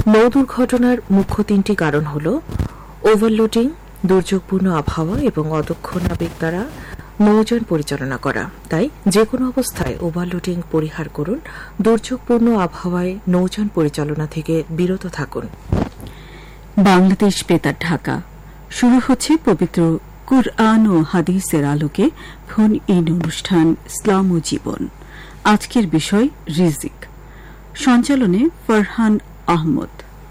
নৌ দুর্ঘটনার মুখ্য তিনটি কারণ হল ওভারলোডিং, দুর্যোগপূর্ণ আবহাওয়া এবং অদক্ষ নাবিক দ্বারা নৌযান পরিচালনা করা। তাই যে কোনো অবস্থায় ওভারলোডিং পরিহার করুন, দুর্যোগপূর্ণ আবহাওয়ায় নৌযান পরিচালনা থেকে বিরত থাকুন। বাংলাদেশ বেতার ঢাকা। শুরু হচ্ছে পবিত্র কুরআন ও হাদিসের আলোকে ফোন ইন অনুষ্ঠান ইসলাম ও জীবন। আজকের বিষয় রিজিক। সঞ্চালনে ফরহান আহমদ।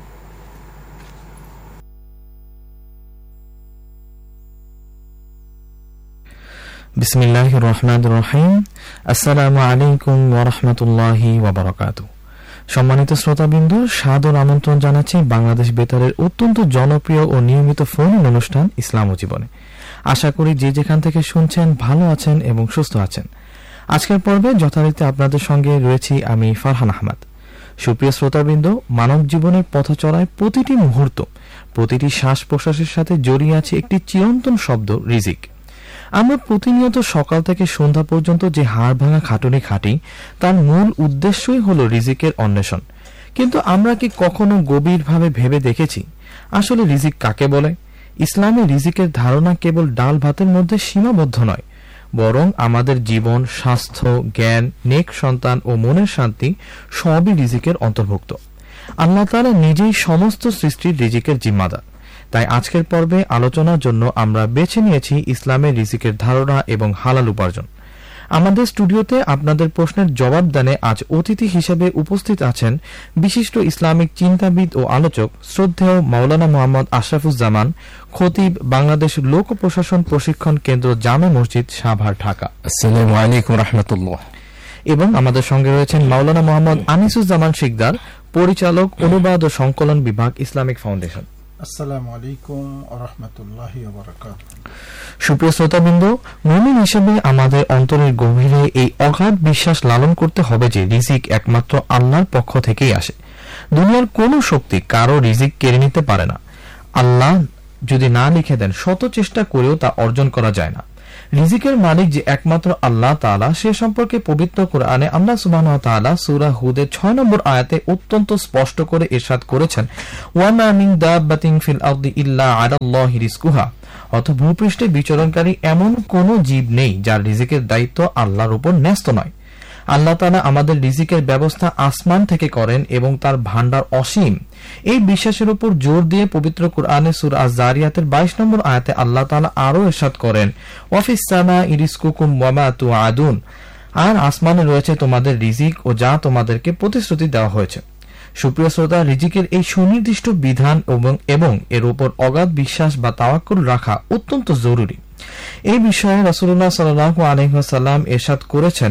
বিসমিল্লাহির রহমানির রহিম। আসসালামু আলাইকুম ওয়া রাহমাতুল্লাহি ওয়া বারাকাতুহু। সম্মানিত শ্রোতাবৃন্দ, সাদর আমন্ত্রণ জানাচ্ছি বাংলাদেশ বেতারের অত্যন্ত জনপ্রিয় ও নিয়মিত ফোন অনুষ্ঠান ইসলাম ও জীবনে। আশা করি যে যেখান থেকে শুনছেন ভালো আছেন এবং সুস্থ আছেন। আজকের পর্বে যথারীতি আপনাদের সঙ্গে রয়েছি আমি ফরহান আহমদ। সুপ্রিয় শ্রোতাবৃন্দ, মানব জীবনের পথচলায় প্রতিটি মুহূর্ত, প্রতিটি শ্বাস প্রশ্বাসের সাথে জড়িয়ে আছে একটি চিরন্তন শব্দ, রিজিক। আমরা প্রতিনিয়ত সকাল থেকে সন্ধ্যা পর্যন্ত যে হাড় ভাঙা খাটুনি খাটি, তার মূল উদ্দেশ্যই হল রিজিকের অন্বেষণ। কিন্তু আমরা কি কখনো গভীরভাবে ভেবে দেখেছি আসলে রিজিক কাকে বলে? ইসলামে রিজিকের ধারণা কেবল ডাল ভাতের মধ্যে সীমাবদ্ধ নয়, বরং আমাদের জীবন, স্বাস্থ্য, জ্ঞান, নেক সন্তান ও মনের শান্তি সবই রিজিকের অন্তর্ভুক্ত। আল্লাহ তাআলা নিজেই সমস্ত সৃষ্টির রিজিকের জিম্মাদার। তাই আজকের পর্বে আলোচনার জন্য আমরা বেছে নিয়েছি ইসলামের রিজিকের ধারণা এবং হালাল উপার্জন। আমাদের স্টুডিওতে আপনাদের প্রশ্নের জবাব দানে আজ অতিথি হিসেবে উপস্থিত আছেন বিশিষ্ট ইসলামিক চিন্তাবিদ ও আলোচক শ্রদ্ধেয় মাওলানা মোহাম্মদ আশরাফুজ্জামান, খতিব, বাংলাদেশ লোক প্রশাসন প্রশিক্ষণ কেন্দ্র, জামে মসজিদ, সাভার, ঢাকা। আসসালামু আলাইকুম রাহমাতুল্লাহ। এবং আমাদের সঙ্গে রয়েছেন মাওলানা মোহাম্মদ আনিসুজ্জামান শিকদার, পরিচালক, অনুবাদ ও সংকলন বিভাগ, ইসলামিক ফাউন্ডেশন। আসসালামু আলাইকুম ওয়া রাহমাতুল্লাহি ওয়া বারাকাতুহু। সুপ্রিয় শ্রোতাবৃন্দ, মুমিন হিসেবে আমাদের অন্তরের গভীরে এই অগাধ বিশ্বাস লালন করতে হবে যে রিজিক একমাত্র আল্লাহর পক্ষ থেকেই আসে। দুনিয়ার কোনো শক্তি কারো রিজিক কেড়ে নিতে পারে না। আল্লাহ যদি না লিখে দেন, শত চেষ্টা করেও তা অর্জন করা যায় না। রিজিকের মালিক যে একমাত্র আল্লাহ তাআলা, সে সম্পর্কে পবিত্র কোরআনে আল্লাহ সুবহানাহু ওয়া তাআলা সূরা হুদের 6 নম্বর আয়াতে অত্যন্ত স্পষ্ট করে ইরশাদ করেছেন, ওয়া মা মিন দাব্বাতিন ফিল আরদি ইল্লা আলাল্লাহি রিজকুহা। অর্থাৎ ভূপৃষ্ঠে বিচরণকারী এমন কোন জীব নেই যার রিজিকের দায়িত্ব আল্লাহর উপর ন্যস্ত নয়। আল্লাহ তাআলা আমাদের রিজিকের ব্যবস্থা আসমান থেকে করেন এবং তার ভান্ডার অসীম। এই বিশ্বাসের উপর জোর দিয়ে পবিত্র কোরআনে সূরা আয-যারিয়াতের 22 নম্বর আয়াতে আল্লাহ তাআলা আরো ইরশাদ করেন, ওয়া ফিস সামাই রিজকুকুম ওয়া মা তুআদুন। আর আসমানে রয়েছে তোমাদের রিজিক ও যা তোমাদেরকে প্রতিশ্রুতি দেওয়া হয়েছে। সুপ্রিয় শ্রোতা, রিজিকের এই সুনির্দিষ্ট বিধান এবং এর উপর অগাধ বিশ্বাস বা তাওয়াক্কুল রাখা অত্যন্ত জরুরি। এই বিষয়ে রাসূলুল্লাহ সাল্লাল্লাহু আলাইহি ওয়াসাল্লাম ইরশাদ করেছেন,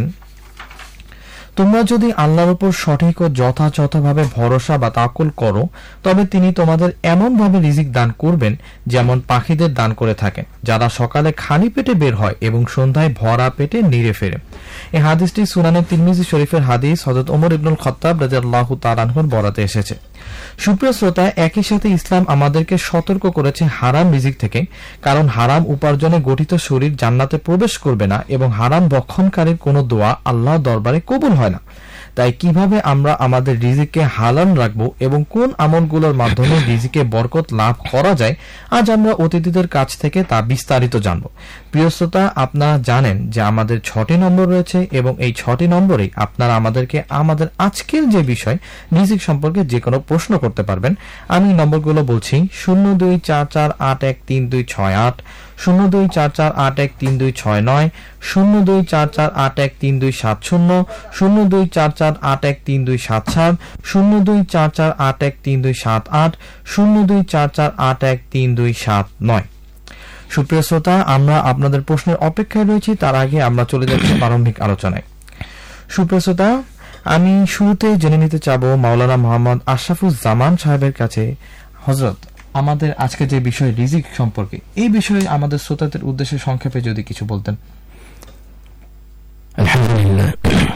তোমরা যদি আল্লাহর উপর সঠিক ও যথাযথভাবে ভরসা বা তাওয়াক্কুল করো, তবে তিনি তোমাদের এমনভাবে রিজিক দান করবেন যেমন পাখিদের দান করে থাকেন, যারা সকালে খালি পেটে বের হয় এবং সন্ধ্যায় ভরা পেটে নিরে ফেরে। এই হাদিসটি সুনানে তিরমিজি শরীফের হাদিস, হযরত ওমর ইবনুল খাত্তাব রাদিয়াল্লাহু তাআলা আনহুর বরাতে এসেছে। সুপ্রিয় শ্রোতা, একই সাথে ইসলাম আমাদেরকে সতর্ক করেছে হারাম রিজিক থেকে, কারণ হারাম উপার্জনে গঠিত শরীর জান্নাতে প্রবেশ করবে না এবং হারাম ভক্ষণকারীর কোনো দোয়া আল্লাহর দরবারে কবুল হয় না। তাই কিভাবে আমরা আমাদের রিজিককে হালাল রাখবো এবং কোন আমলগুলোর মাধ্যমে রিজিকে বরকত লাভ করা যায়, আজ আমরা অতিথিদের কাছ থেকে তা বিস্তারিত জানব। প্রিয় শ্রোতা, আপনারা জানেন যে আমাদের 6টি নম্বর রয়েছে এবং এই 6টি নম্বরেই আপনারা আমাদেরকে আমাদের আজকের যে বিষয় রিজিক সম্পর্কে যে কোনো প্রশ্ন করতে পারবেন। আমি নম্বরগুলো বলছি: 0244813268, 0244813269, 0244813270, 0244813277, 0244813278, 0244813279। সুপ্রিয় শ্রোতা, আমরা আপনাদের প্রশ্নের অপেক্ষায় রয়েছি। তার আগে আমরা চলে যাচ্ছি প্রারম্ভিক আলোচনায়। সুপ্রিয় শ্রোতা, আমি শুরুতে জেনে নিতে চাবো মাওলানা মোহাম্মদ আশরাফুজ্জামান সাহেবের কাছে, হযরত, আমাদের আজকে যে বিষয় রিজিক সম্পর্কে, এই বিষয়ে আমাদের শ্রোতাদের উদ্দেশ্যে সংক্ষেপে যদি কিছু বলতেন। আলহামদুলিল্লাহ,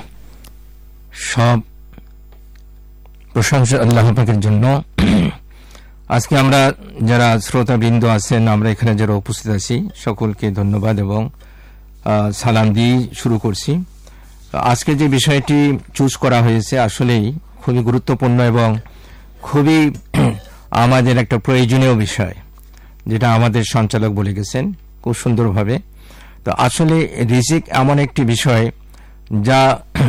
সব প্রশংসা আল্লাহ পাকের জন্য। আজকে আমরা যারা শ্রোতাবৃন্দ আছেন, আমরা এখানে যারা উপস্থিত আছি, সকলকে ধন্যবাদ এবং সালাম দিয়ে শুরু করছি। আজকে যে বিষয়টি চুজ করা হয়েছে আসলেই খুবই গুরুত্বপূর্ণ এবং খুবই আমাদের একটা প্রয়োজনীয় বিষয়, যেটা আমাদের সঞ্চালক বলে গেছেন খুব সুন্দরভাবে। তো আসলে রিজিক এমন একটি বিষয় যা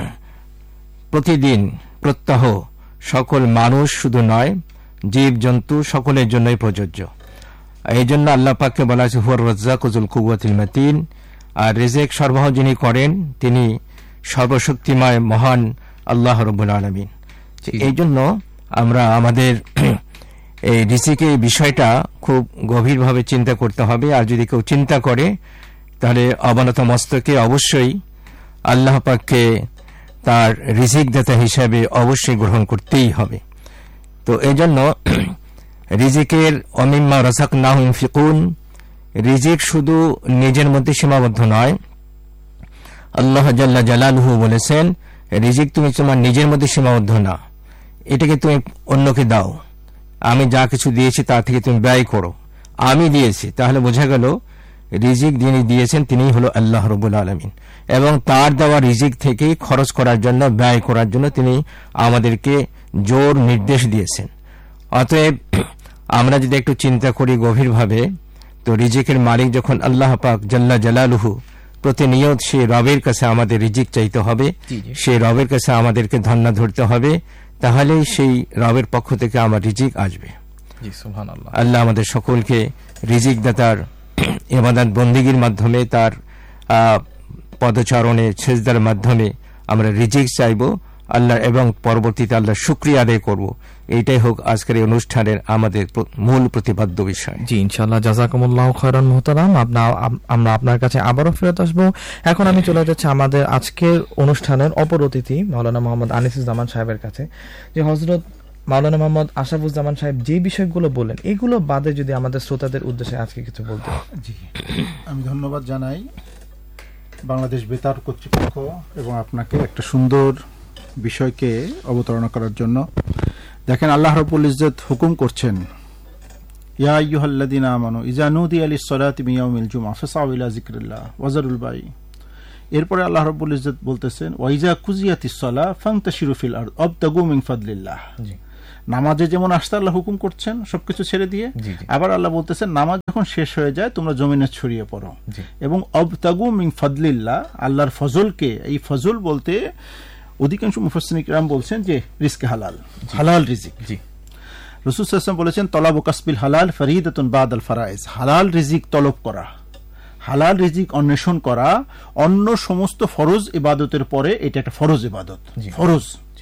প্রতিদিন প্রত্যহ সকল মানুষ শুধু নয়, জীব জন্তু সকলের জন্যই প্রযোজ্য। এই জন্য আল্লাহ পাককে বলা হয়েছে হুয়ার রাজ্জাকু যুল কুওয়াতিল মাতিন, আর রিজিক সরবরাহ যিনি করেন তিনি সর্বশক্তিময় মহান আল্লাহ রাব্বুল আলামিন। এই জন্য আমরা আমাদের এই রিজিকের বিষয়টা খুব গভীরভাবে চিন্তা করতে হবে। আর যদি কেউ চিন্তা করে তাহলে অবনত মস্তকে অবশ্যই আল্লাহ পাককে তার রিজিক দাতা হিসাবে অবশ্যই গ্রহণ করতেই হবে। তো এই জন্য রিজিকের অমিম্মা রাযাকনাহুম ইউনফিকুন, রিজিক শুধু নিজের মধ্যে সীমাবদ্ধ নয়। আল্লাহ জাল্লা জালালুহু বলেছেন রিজিক তুমি তোমার নিজের মধ্যে সীমাবদ্ধ না, এটাকে তুমি অন্যকে দাও। আমি যা কিছু দিয়েছি তা থেকে তুমি ব্যয় করো, আমি দিয়েছি। তাহলে বোঝা গেল রিজিক যিনি দিয়েছেন তিনিই হলো আল্লাহ রাব্বুল আলামিন, এবং তার দেওয়া রিজিক থেকেই খরচ করার জন্য, ব্যয় করার জন্য তিনি আমাদেরকে জোর নির্দেশ দিয়েছেন। অতএব আমরা যদি একটু চিন্তা করি গভীরভাবে, তো রিজিকের মালিক যখন আল্লাহ পাক জাল্লা জালালুহু, প্রতিনিয়ত সেই রবের কাছে আমাদের রিজিক চাইতে হবে, সেই রবের কাছে আমাদেরকে ধন্না ধরতে হবে, তাহলেই সেই রবের পক্ষ থেকে আমার রিজিক আসবে। আল্লাহ আমাদের সকলকে রিজিক দাতার ইবাদত বন্দেগীর মাধ্যমে, তার পদচারণে সেজদার মাধ্যমে আমরা রিজিক চাইব আল্লাহ, এবং পরবর্তীতে আল্লাহর শুকরিয়া আদায় করব। এইটাই হোক আজকের এই অনুষ্ঠানের আমাদের মূল প্রতিপাদ্য বিষয়। জি ইনশাআল্লাহ, জাযাকুমুল্লাহু খায়রান মুহতারাম। আমরা আপনার কাছে আবারও ফেরত আসবো। এখন আমি চলে যাচ্ছি আমাদের আজকের অনুষ্ঠানের অপর অতিথি মাওলানা মোহাম্মদ আনিসুজ্জামান সাহেবের কাছে। যে হযরত মাওলানা মোহাম্মদ আশরাফুজ্জামান সাহেব যে বিষয়গুলো বললেন, এগুলো বাদে যদি আমাদের শ্রোতাদের উদ্দেশ্যে আজকে কিছু বলতে। জি, আমি ধন্যবাদ জানাই বাংলাদেশ বেতার কর্তৃপক্ষ এবং আপনাকে একটা সুন্দর বিষয়কে অবতারণা করার জন্য। দেখেন, আল্লাহ রাব্বুল ইজ্জত হুকুম করছেন, ইয়া আইয়ুহাল্লাযীনা আমানু ইযা নুদিয়া লিস-সালাতি মিন ইয়াউমিল জুমআহ ফাসআউ ইলা যিকরিল্লাহ ওয়া যারুল বাই। এরপরে আল্লাহ রাব্বুল ইজ্জত বলতেছেন ওয়া ইযা কুজিয়াতিস-সালাহ ফান্তাশিরু ফিল আরদ ওয়াবতাগু মিন ফাদলিল্লাহ। নামাজে যেমন আসতে আল্লাহ হুকুম করছেন সবকিছু ছেড়ে দিয়ে, আবার আল্লাহ বলতেছেন নামাজ যখন শেষ হয়ে যায় তোমরা জমিনে ছড়িয়ে পড়ো, এবং ওয়াবতাগু মিন ফাদলিল্লাহ, আল্লাহর ফজলকে, এই ফজল বলতে অধিকাংশ মুফাসসিরিন কিরাম বলছেন যে রিজকে হালাল, হালাল রিজিক। রাসূল সাল্লাল্লাহু আলাইহি ওয়াসাল্লাম বলেছেন তলাবু কাসবিল হালাল ফরিদাতুন বাদাল ফারাইজ, হালাল রিজিক তলব করা, হালাল রিজিক অন্বেষণ করা অন্য সমস্ত ফরজ ইবাদতের পরে এটা একটা ফরজ ইবাদত, ফরজ।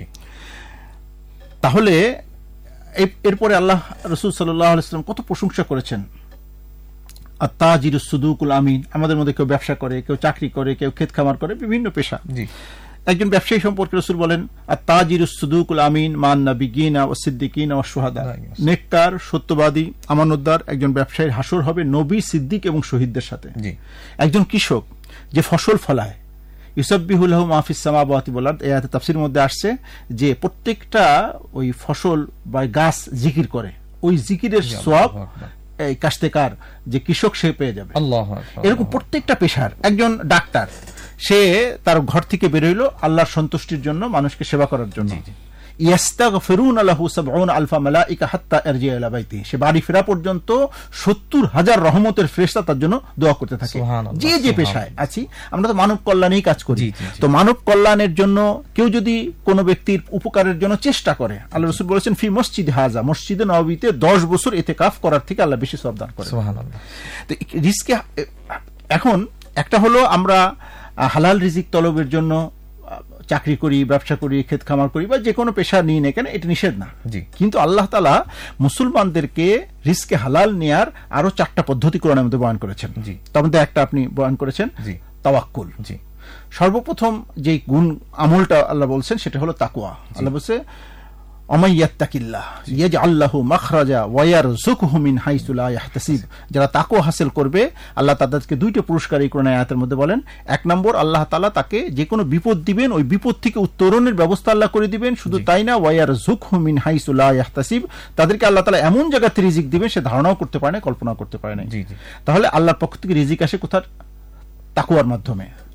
তাহলে এরপরে আল্লাহ রাসূল সাল্লাল্লাহু আলাইহি ওয়াসাল্লাম কত প্রশংসা করেছেন। আত-তাজিরুস সুদুকুল আমিন, আমাদের মধ্যে কেউ ব্যবসা করে, কেউ চাকরি করে, কেউ ক্ষেত খামার করে, বিভিন্ন পেশা। একজন ব্যবসায়ী সম্পর্কে রাসূল বলেন আত-তাজিরুস সুদুকুল আমিন মান নাবিয়িনা ওয়াস সিদ্দিকিনা ওয়াশ শুহাদা, নেককার, সত্যবাদী, আমানতদার একজন ব্যবসায়ীর হাসর হবে নবী, সিদ্দিক এবং শহীদদের সাথে। একজন কৃষক যে ফসল ফলায়, ইউসাব্বিহু লাহু মা ফিস সামাওয়াতি ওয়াল আরদ, এই আয়াতে তাফসীরের মধ্যে আসছে যে প্রত্যেকটা ওই ফসল বা গাছ জিকির করে, ওই জিকিরের সওয়াব এই কাশতেকার যে কৃষক সে পেয়ে যাবে। এরকম প্রত্যেকটা পেশার। একজন ডাক্তার, সে তার ঘর থেকে বের হইল আল্লাহর সন্তুষ্টির জন্য, মানুষকে সেবা করার জন্য। ইয়াস্তাগফিরুনা লাহু ৭০ আলফা মালাইকা হাত্তা ইয়ারজিআ ইলা বাইতি, সে বাড়ি ফেরা পর্যন্ত ৭০,০০০ রহমতের ফেরেশতা তার জন্য দোয়া করতে থাকে। যে যে পেশায় আছি, আমরা তো মানব কল্যাণেই কাজ করি। তো মানব কল্যাণের জন্য কেউ যদি কোনো ব্যক্তির উপকারের জন্য চেষ্টা করে, আল্লাহ রাসূল বলেছেন ফি মসজিদ হাজা, মসজিদে নববীতে ১০ বছর ইতিকাফ করার থেকে আল্লাহ বেশি সওয়াব দান করেন। সুবহানাল্লাহ। তো রিজকে এখন একটা হলো আমরা হালাল রিজিক তলবের জন্য চাকরি করি, ব্যবসা করি, ক্ষেত খামার করি, বা যে কোনো পেশা নিই না কেন, এটা নিষেধ না। কিন্তু আল্লাহ তাআলা মুসলমানদেরকে রিজকে হালাল নেয়ার আরো 4টা পদ্ধতি কোরআনের মধ্যে বয়ান করেছেন। তার মধ্যে একটা আপনি বয়ান করেছেন তাওয়াক্কুল। সর্বপ্রথম যে গুণ আমলটা আল্লাহ বলছেন সেটা হলো তাকওয়া। আল্লাহ বলছে অমাইয়াত্তাকিল্লাহ ইয়াজআল লাহু মাখরাজা ওয়া ইয়ারযুকহু মিন হাইসু লা ইয়াহতাসিব, যারা তাকওয়া হাসিল করবে আল্লাহ তাদেরকে 2টা পুরস্কার এই কোরআন আয়াতের মধ্যে বলেন। 1 নম্বর, আল্লাহ তাআলা তাকে যে কোনো বিপদ দিবেন, ওই বিপদ থেকে উত্তরণের ব্যবস্থা আল্লাহ করে দিবেন। শুধু তাই না, ওয়া ইয়ারযুকহু মিন হাইসু লা ইয়াহতাসিব, তাদেরকে আল্লাহ তাআলা এমন জায়গাতে রিজিক দিবেন সে ধারণাও করতে পারে না, কল্পনা করতে পারে না। তাহলে আল্লাহর পক্ষ থেকে রিজিক আসে কোথার? তাকওয়ার মাধ্যমে।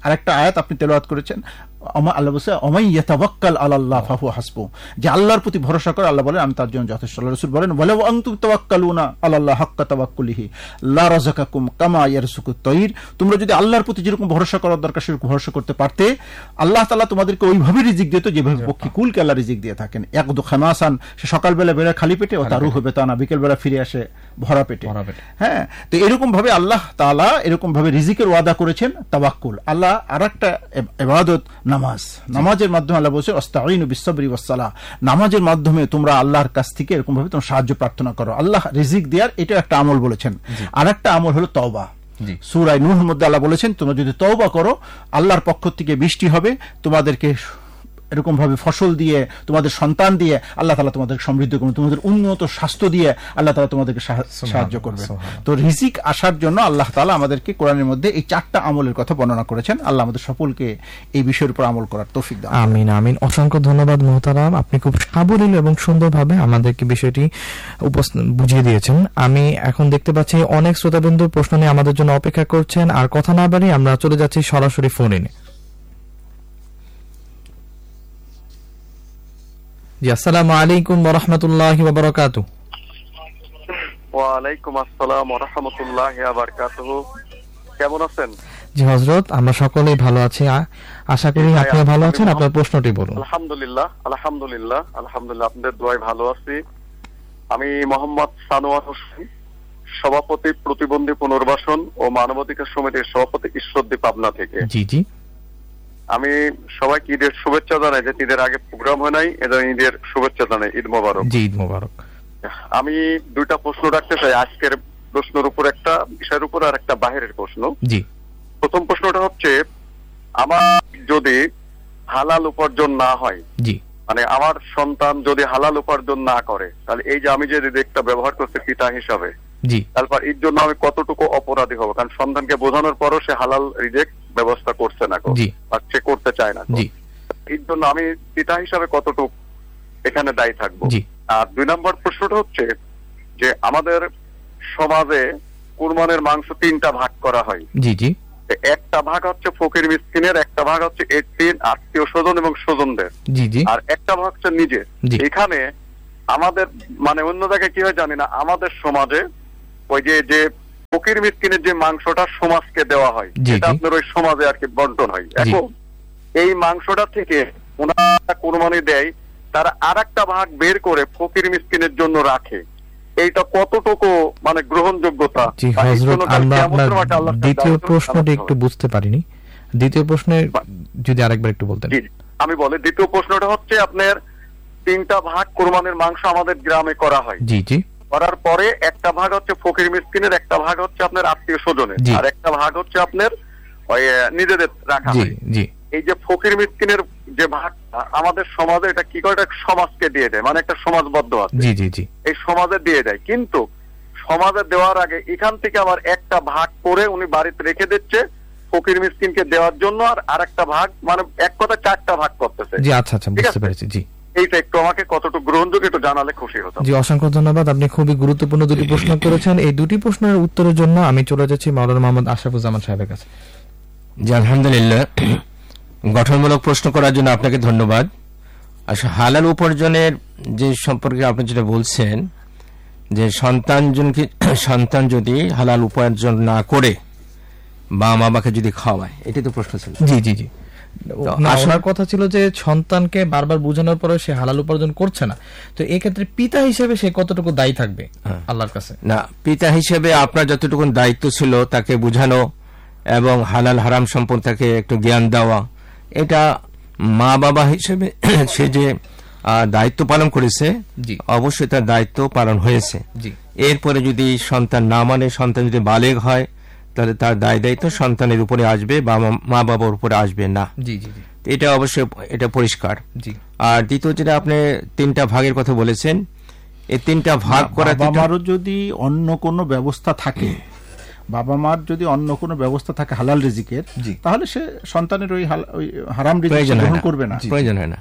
আরেকটা আয়াত আপনি তেলাওয়াত করেছেন, আল্লাহ বলছে ওমাই ইয়াতাওয়াক্কাল আলাল্লাহ ফাহুয়া হাসবুহ, যে আল্লাহর প্রতি ভরসা করে আল্লাহ বলেন আমি তার জন্য যথেষ্ট। আল্লাহ রাসূল বলেন ওয়ালাউ আনতুম তাওয়াক্কালুনা আলাল্লাহ হাক্কা তাওয়াক্কুলিহি লা রাযাকাকুম কামা ইয়ারযুকুত তায়র, তোমরা যদি আল্লাহর প্রতি যেরকম ভরসা করার দরকার সেরকম ভরসা করতে পারতে, আল্লাহ তাআলা তোমাদেরকে ওইভাবে রিজিক দিত যেভাবে পক্ষীকুলকে আল্লাহ রিজিক দিয়ে থাকেন। ইয়াকদু খামাসান, সে সকালবেলা বেলা খালি পেটে, ও তারুহু বিতানা, বিকেলবেলা ফিরে আসে ভরা পেটে। হ্যাঁ, তো এরকম ভাবে আল্লাহ তাআলা এরকম ভাবে রিজিকের ওয়াদা করেছেন। তাওয়াক্কুল, আল্লাহ আরেকটা ইবাদত নামাজ, নামাজের মাধ্যমে আল্লাহ বলছে আস্তাঈনু বিসসবরি ওয়াসসালাহ, নামাজের মাধ্যমে তোমরা আল্লাহর কাছ থেকে এরকম ভাবে তোমরা সাহায্য প্রার্থনা করো। আল্লাহ রিজিক দেওয়ার এটা একটা আমল বলেছেন। আরেকটা আমল হলো তওবা। সূরা নূহের মধ্যে আল্লাহ বলেছেন তোমরা যদি তওবা করো আল্লাহর পক্ষ থেকে বৃষ্টি হবে, তোমাদেরকে এরকম ভাবে ফসল দিয়ে, তোমাদের সন্তান দিয়ে আল্লাহ তাআলা তোমাদের সমৃদ্ধ করবেন, তোমাদের উন্নত স্বাস্থ্য দিয়ে আল্লাহ তাআলা তোমাদেরকে সাহায্য করবেন। তো রিজিক আসার জন্য আল্লাহ তাআলা আমাদেরকে কোরআনের মধ্যে এই 4টা আমলের কথা বর্ণনা করেছেন। আল্লাহ আমাদের সকলকে এই বিষয়ের উপর আমল করার তৌফিক দান। আমিন আমিন। অসংখ্য ধন্যবাদ মুহতারাম, আপনি খুব সাবলীল এবং সুন্দরভাবে আমাদেরকে বিষয়টি বুঝিয়ে দিয়েছেন। আমি এখন দেখতে পাচ্ছি অনেক শ্রোতাবৃন্দ প্রশ্ন নিয়ে আমাদের জন্য অপেক্ষা করছেন। আর কথা না বাড়িয়ে আমরা চলে যাচ্ছি সরাসরি ফোন ইনে। জি, আসসালামু আলাইকুম ওয়া রাহমাতুল্লাহি ওয়া বারাকাতুহু। ওয়া আলাইকুম আসসালাম ওয়া রাহমাতুল্লাহি ওয়া বারাকাতুহু। কেমন আছেন? জি হযরত, আমরা সকলেই ভালো আছি, আশা করি আপনিও ভালো আছেন। আপনার প্রশ্নটি বলুন। আলহামদুলিল্লাহ আলহামদুলিল্লাহ আলহামদুলিল্লাহ, আপনাদের দোয়ায় ভালো আছি। আমি মোহাম্মদ সানোয়ার হোসেন, সভাপতি প্রতিবন্ধী পুনর্বাসন ও মানবাধিকার সমিতির সভাপতি, ঈশ্বরদী, পাবনা থেকে। জি জি, আমি সবাইকে ঈদের শুভেচ্ছা জানাই, যে ঈদের আগে প্রোগ্রাম হয় নাই, এজন্য ঈদের শুভেচ্ছা জানাই। ঈদ মোবারক। জি, ঈদ মোবারক। আমি 2টা প্রশ্ন রাখতে চাই, আজকের প্রশ্নের উপর একটা, বিষয়ের উপর আর একটা বাহিরের প্রশ্ন। জি, প্রথম প্রশ্নটা হচ্ছে, আমার যদি হালাল উপার্জন না হয়, জি, মানে আমার সন্তান যদি হালাল উপার্জন না করে, তাহলে এই যে আমি যে রিজেক্টটা ব্যবহার করছি পিতা হিসাবে, জি, তারপর এর জন্য আমি কতটুকু অপরাধী হব? কারণ সন্তানকে বোঝানোর পরও সে হালাল রিজেক্ট ব্যবস্থা করছে না, বা সে করতে চায় না, এর জন্য আমি পিতা হিসাবে কতটুকু এখানে দায়ী থাকবো? আর 2 নম্বর প্রশ্নটা হচ্ছে যে আমাদের সমাজে কুরবানের মাংস 3টা ভাগ করা হয়। জি জি, একটা ভাগ হচ্ছে ফকির মিসকিনের, একটা ভাগ হচ্ছে এতিম, আত্মীয় স্বজন এবং স্বজনদের, জি জি, আর একটা ভাগ হচ্ছে নিজের। এখানে আমাদের মানে অন্য জায়গায় কি হয় জানি না, আমাদের সমাজে ওই যে ফকির মিসকিনের যে মাংসটা সমাজকে দেওয়া হয়, এটা আপনার ওই সমাজে আর কি বন্টন হয়। এখন এই মাংসটা থেকে ওনারা কুরবানি দেয়, তারা আরেকটা ভাগ বের করে ফকির মিসকিনের জন্য রাখে, এইটা কতটুকু মানে গ্রহণযোগ্যতা? জি হযরত, আমরা আপনার দ্বিতীয় প্রশ্নটি একটু বুঝতে পারিনি। দ্বিতীয় প্রশ্নে যদি আরেকবার একটু বলতেন। আমি বলি, দ্বিতীয় প্রশ্নটা হচ্ছে আপনার 3টা ভাগ কুরবানির মাংস আমাদের গ্রামে করা হয়। জি জি, করার পরে একটা ভাগ হচ্ছে ফকির মিসকিনের, একটা ভাগ হচ্ছে আপনার আত্মীয় স্বজনের, আর একটা ভাগ হচ্ছে আপনার ওই নিজেদের রাখা হয়। জি, এই যে ফকির মিসকিনের যে ভাগ আমাদের সমাজে, এটা কি করে, একটা সমাজকে দিয়ে দেয়, মানে একটা সমাজবদ্ধ আছে। জি জি জি, এই সমাজে দিয়ে দেয়, কিন্তু সমাজে দেওয়ার আগে এখান থেকে আবার একটা ভাগ করে উনি বাড়িতে রেখে দিচ্ছে ফকির মিসকিনকে দেওয়ার জন্য, আর আরেকটা ভাগ, মানে এক কথা 4টা ভাগ করতেছে। জি, আচ্ছা আচ্ছা, বুঝতে পেরেছি। জি, এইটা একটু আমাকে কতটুকু গ্রহণযোগ্য একটু জানালে খুশি হতাম। জি, অসংখ্য ধন্যবাদ, আপনি খুবই গুরুত্বপূর্ণ 2টি প্রশ্ন করেছেন। এই 2টি প্রশ্নের উত্তরের জন্য আমি চলে যাচ্ছি মাওলানা মোহাম্মদ আশরাফুজ্জামান সাহেবের কাছে। জি, আলহামদুলিল্লাহ, গঠনমূলক প্রশ্ন করার জন্য আপনাকে ধন্যবাদ। আচ্ছা, হালাল উপার্জনের যে সম্পর্কে আপনি যেটা বলছেন, যে সন্তান যদি হালাল উপার্জন না করে বা মা বাবাকে যদি খাওয়ায়, এটাই তো প্রশ্ন ছিল। জি জি জি, আসার কথা ছিল যে সন্তানকে বারবার বোঝানোর পরে সে হালাল উপার্জন করছে না, তো এই ক্ষেত্রে পিতা হিসেবে সে কতটুকু দায়ী থাকবে আল্লাহর কাছে? না, পিতা হিসেবে আপনার যতটুকু দায়িত্ব ছিল তাকে বোঝানো এবং হালাল হারাম সম্পর্কে তাকে একটু জ্ঞান দেওয়া, এটা মা বাবা হিসেবে সে যে দায়িত্ব পালন করেছে, অবশ্যই তার দায়িত্ব পালন হয়েছে। এরপরে যদি সন্তান না মানে, সন্তান যদি বালেগ হয়, তাহলে তার দায় দায়িত্ব সন্তানের উপরে আসবে বা মা বাবার উপরে আসবে না। এটা অবশ্যই, এটা পরিষ্কার। আর দ্বিতীয় যেটা আপনি 3টা ভাগের কথা বলেছেন, এই 3টা ভাগ করা, বাবারও যদি অন্য কোনো ব্যবস্থা থাকে, বাবা মার যদি অন্য কোনো ব্যবস্থা থাকে হালাল রিজিকের, তাহলে সে সন্তানের ওই হারাম রিজিক গ্রহণ করবে না, প্রয়োজন হয় না।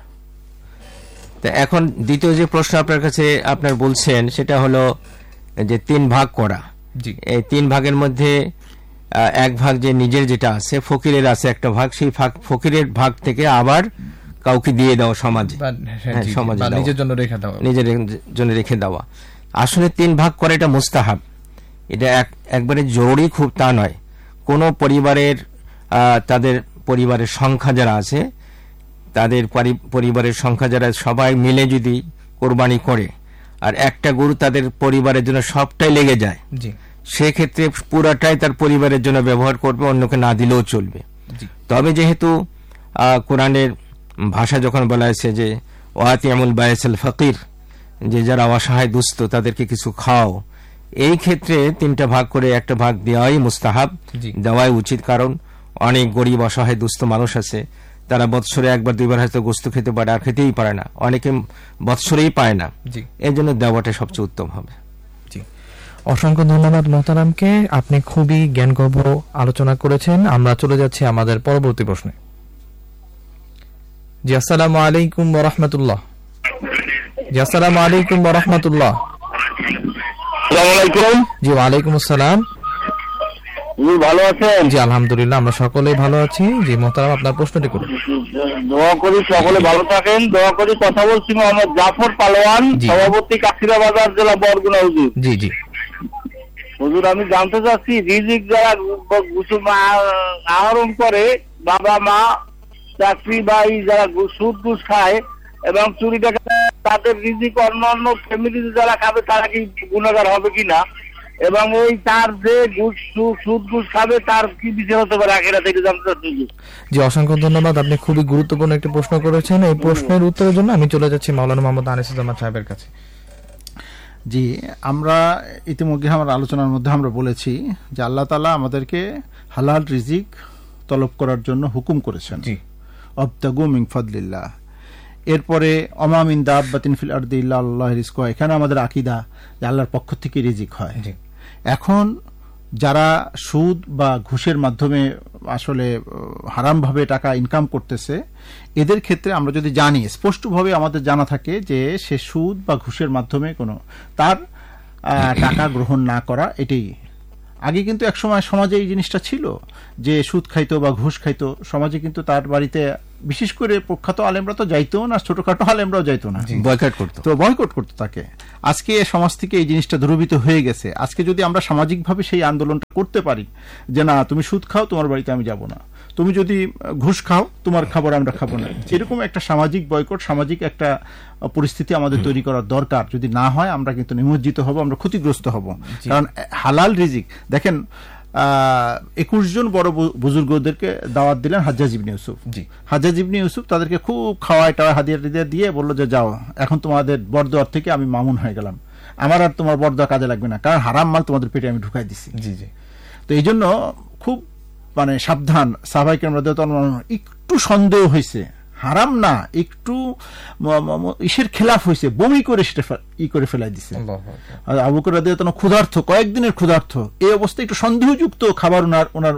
তো এখন দ্বিতীয় যে প্রশ্ন আপনার কাছে আপনার বলছেন, সেটা হলো যে 3 ভাগ করা। এই 3 ভাগের মধ্যে এক ভাগ যে নিজের যেটা আছে, ফকিরের আছে একটা ভাগ, সেই ফকিরের ভাগ থেকে আবার কাউকে দিয়ে দেওয়া সমাজে, সমাজে নিজের জন্য রেখে দেওয়া। আসলে 3 ভাগ করে এটা মুস্তাহাব, এটা একবারে জরুরি খুব তা নয়। কোন পরিবারের তাদের পরিবারের সংখ্যা যারা আছে, তাদের পরিবারের সংখ্যা যারা সবাই মিলে যদি কোরবানি করে আর একটা গরু তাদের পরিবারের জন্য সবটাই লেগে যায়, সেক্ষেত্রে পুরাটাই তার পরিবারের জন্য ব্যবহার করবে, অন্যকে না দিলেও চলবে। তবে যেহেতু কোরআনের ভাষা যখন বলা হয়েছে যে ওয়াতিমুল বাইসাল ফকির, যে যারা অসহায় দুস্থ তাদেরকে কিছু খাও, এই ক্ষেত্রে 3টা ভাগ করে একটা ভাগ দেওয়াই মুস্তাহাব, দেওয়াই উচিত। কারণ অনেক গরিব অসহায় দুস্থ মানুষ আছে, তারা বৎসরে 1-2 বার হয়তো গোস্ত খেতে পারে, আর খেতেই পারে না, অনেকে বৎসরেই পায় না, এই জন্য দেওয়াটা সবচেয়ে উত্তম হবে। অসংখ্য ধন্যবাদ মোহতারামকে, আপনি খুবই জ্ঞানগর্ভ আলোচনা করেছেন। আমরা চলে যাচ্ছি আমাদের পরবর্তী প্রশ্নে। জি আসসালামু আলাইকুম ওয়া রাহমাতুল্লাহ। জি আসসালামু আলাইকুম ওয়া রাহমাতুল্লাহ। আসসালামু আলাইকুম। জি ওয়া আলাইকুম আসসালাম। জি ভালো আছেন? জি আলহামদুলিল্লাহ, আমরা সকলেই ভালো আছি। জি মোহতারাম, আপনার প্রশ্নটি করুন। দোয়া করি সকলে ভালো থাকেন। দোয়া করি। কথা বলছি মোহাম্মদ জাফর পালোয়ান, সভাপতি কাছিরা বাজার, জেলা বরগুনা। হুজুর জি জি হুজুর, আমি জানতে চাচ্ছি, রিজিক যারা আহরণ করে, বাবা মা চাকরি বা যারা সুদ ঘুষ খায় এবং চুরি টাকা, তাদের রিজিক অন্য ফ্যামিলি যারা খাবে তারা কি গুনাহগার হবে কিনা, এবং এই তার যে সুদ ঘুষ খাবে তার কি বিচার হতে পারে আখিরাতে, এটা জানতে চাচ্ছি। জি অসংখ্য ধন্যবাদ, আপনি খুবই গুরুত্বপূর্ণ একটি প্রশ্ন করেছেন। এই প্রশ্নের উত্তরের জন্য আমি চলে যাচ্ছি মাওলানা মোহাম্মদ আনিসুজ্জামান সাহেবের কাছে। জি, আমরা ইতিমধ্যে আমার আলোচনার মধ্যে আমরা বলেছি যে আল্লাহ তাআলা আমাদেরকে হালাল রিজিক তলব করার জন্য হুকুম করেছেন, আবতাগু মিন ফাদলিল্লাহ। এরপরে অমা মিন দাব্বাতিন ফিল আরদি ইল্লা আল্লাহু রিজকুহা, এখানে আমাদের আকীদা যে আল্লাহর পক্ষ থেকে রিজিক হয়। এখন যারা সুদ বা ঘুষের মাধ্যমে আসলে হারামভাবে টাকা ইনকাম করতেছে, এদের ক্ষেত্রে আমরা যদি জানি, স্পষ্টভাবে আমাদের জানা থাকে যে সে সুদ বা ঘুষের মাধ্যমে কোনো তার টাকা গ্রহণ না করা, এটাই। আগে কিন্তু একসময় সমাজে এই জিনিসটা ছিল যে সুদ খাইতো বা ঘুষ খাইতো, সমাজে কিন্তু তার বাড়িতে বিশেষ করে প্রখ্যাত আলেমরা তো যাইতো না, ছোটখাটো আলেমরাও যাইতো না, বয়কট করতো তাকে। আজকে সমাজ থেকে এই জিনিসটা দূরীভূত হয়ে গেছে। আজকে যদি আমরা সামাজিকভাবে সেই আন্দোলনটা করতে পারি যে না, তুমি সুদ খাও, তোমার বাড়িতে আমি যাব না, তুমি যদি ঘুষ খাও, তোমার খাবার আমরা খাবো না, এরকম একটা সামাজিক বয়কট, সামাজিক একটা পরিস্থিতি আমাদের তৈরি করার দরকার। যদি না হয় আমরা কিন্তু নিমজ্জিত হব, আমরা ক্ষতিগ্রস্ত হব। কারণ হালাল রিজিক, দেখেন 21 জন বড় বুজুর্গদেরকে দাওয়াত দিলেন হাজ্জাজ ইবনে ইউসুফ। হাজ্জাজ ইবনে ইউসুফ তাদেরকে খুব খাওয়ায় টাওয়ায় হাদিয়া দিয়ে বললো যে যাও, এখন তোমাদের বরদোয়ার থেকে আমি মামুন হয়ে গেলাম, আমার আর তোমার বরদোয়া কাজে লাগবে না, কারণ হারাম মাল তোমাদের পেটে আমি ঢুকাই দিচ্ছি। তো এই জন্য খুব সাবধান। সাহাবায়ে কেরাম রাদিয়াল্লাহু আনহুম একটু সন্দেহ হয়েছে, হারাম না, একটু ইসের খেলাফ হয়েছে, বমি করে সেটা করে ফেলাই দিছে। আবু বকর রাদিয়াল্লাহু আনহু ক্ষুধার্ত, কয়েকদিনের ক্ষুধার্ত, এই অবস্থায় একটু সন্দেহযুক্ত খাবার ওনার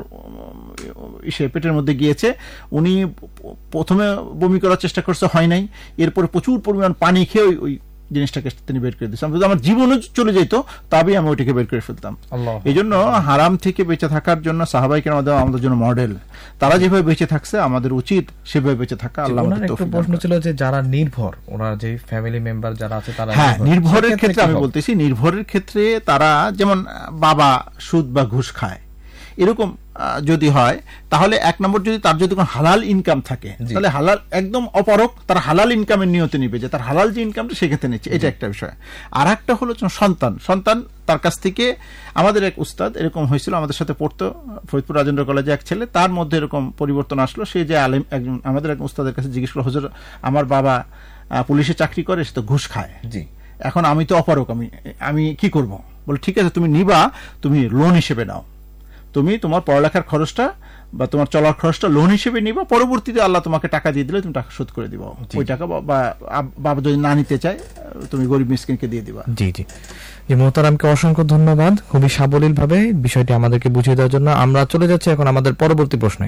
পেটের মধ্যে গিয়েছে। উনি প্রথমে বমি করার চেষ্টা করছে, হয় নাই। এরপরে প্রচুর পরিমাণ পানি খেয়ে ওই জিনিসটাকে তিনি বের করে দিয়েছেন। আমার জীবনও চলে যেত, তবেই আমি ওইটাকে বের করে ফেলতাম। এই জন্য হারাম থেকে বেঁচে থাকার জন্য সাহাবায়ে কেরাম আমাদের জন্য মডেল। তারা যেভাবে বেঁচে থাকছে, আমাদের উচিত সেভাবে বেঁচে থাকা। আল্লাহ আমাদের তৌফিক দান। প্রশ্ন ছিল যে যারা নির্ভর, ওরা যে ফ্যামিলি মেম্বার যারা আছে তারা, হ্যাঁ, নির্ভরের ক্ষেত্রে আমি বলতেছি, নির্ভরের ক্ষেত্রে তারা যেমন বাবা সুদ বা ঘুষ খায়, এরকম যদি হয়, তাহলে এক নম্বর যদি তার যদি কোনো হালাল ইনকাম থাকে, তাহলে হালাল একদম অপারক, তার হালাল ইনকামের নিয়তে নিবে, যে তার হালাল যে ইনকামটা সেক্ষেত্রে নিচ্ছে, এটা একটা বিষয়। আর একটা হলো সন্তান তার কাছ থেকে। আমাদের এক উস্তাদ এরকম হয়েছিল, আমাদের সাথে পড়তো ফরিদপুর রাজেন্দ্র কলেজে এক ছেলে, তার মধ্যে এরকম পরিবর্তন আসলো। সে যে আলেম, একজন আমাদের এক উস্তাদের কাছে জিজ্ঞেস করলো, হুজুর আমার বাবা পুলিশে চাকরি করে, সে তো ঘুষ খায়, এখন আমি তো অপারক, আমি কি করব? বলে ঠিক আছে, তুমি নিবা, তুমি লোন হিসেবে নাও, তুমি তোমার পড়ালেখার খরচটা বা তোমার চলার খরচটা লোন হিসেবে নিবা, পরবর্তীতে আল্লাহ তোমাকে টাকা দিয়ে দিলে তুমি টাকা শোধ করে দিবা, ওই টাকা বাবা যদি না নিতে চায় তুমি গরিব মিসকিনকে দিয়ে দিবা। জি জি জি, মোহতারামকে অসংখ্য ধন্যবাদ খুবই সাবলীল ভাবে বিষয়টি আমাদেরকে বুঝিয়ে দেওয়ার জন্য। আমরা চলে যাচ্ছি এখন আমাদের পরবর্তী প্রশ্নে।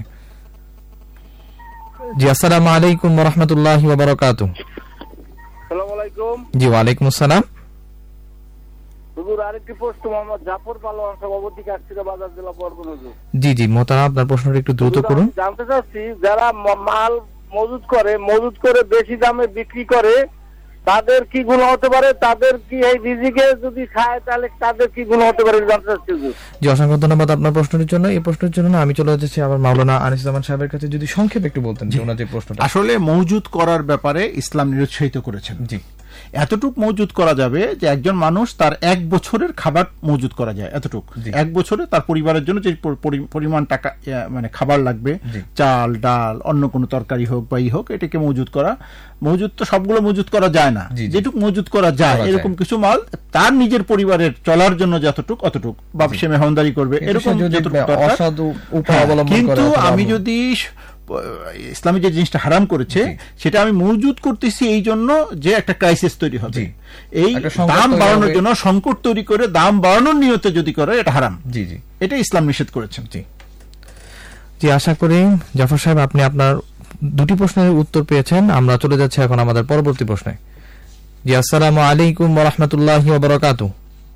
জি আসসালামু আলাইকুম ওয়া রাহমাতুল্লাহি ওয়া বারাকাতুহু। আসসালামু আলাইকুম। জি ওয়া আলাইকুম আসসালাম। হুজুর আর আরেকটি প্রশ্ন মোহাম্মদ জাফর পালোয়ান সভাপতি কাকচিরা বাজার জেলা পরগনা হুজুর। জি জি মোহতারাম, আপনার প্রশ্নটা একটু দ্রুত করুন। জানতে চাচ্ছি যারা মাল মজুদ করে বেশি দামে বিক্রি করে তাদের কি গুনাহ হতে পারে? তাদের কি এই রিজিকে যদি খায় তাহলে তাদের কি গুনাহ হতে পারে জানতে চাচ্ছি হুজুর। জি অসংখ্য ধন্যবাদ আপনার প্রশ্নের জন্য। এই প্রশ্নের জন্য আমি চলে যাচ্ছি আবার মাওলানা আনিসুজ্জামান সাহেবের কাছে, যদি সংক্ষেপে একটু বলতেন যে ওনার যে প্রশ্নটা। আসলে মওজুদ করার ব্যাপারে ইসলাম নিরুৎসাহিত করেছেন। জি এতটুক মজুদ করা যাবে যে একজন মানুষ তার 1 বছরের খাবার মজুদ করা যায়, এতটুক 1 বছরে তার পরিবারের জন্য যে পরিমাণ টাকা মানে খাবার লাগবে, চাল ডাল অন্য কোনো তরকারি হোক বা হোক, এটাকে মজুদ করা। মজুদ তো সবগুলো মজুদ করা যায় না, যেটুক মজুদ করা যায় এরকম কিছু মাল তার নিজের পরিবারের চলার জন্য যতটুক অতটুক, বা সে মেহমানদারি করবে এরকম যতটুক দরকার। কিন্তু আমি যদি ইসলামী যে জিনিসটা হারাম করেছে সেটা আমি মজুদ করতেছি এই জন্য যে একটা ক্রাইসিস তৈরি হবে, এই দাম বাড়ানোর জন্য সংকট তৈরি করে দাম বাড়ানোর নিয়তে যদি করে এটা হারাম। জি জি এটা ইসলাম নিষেধ করেছেন। জি জি আশা করি জাফর সাহেব আপনি আপনার দুটি প্রশ্নের উত্তর পেয়েছেন। আমরা চলে যাচ্ছি এখন আমাদের পরবর্তী প্রশ্নে। জি আসসালামু আলাইকুম ওয়া রাহমাতুল্লাহি ওয়া বারাকাতুহু।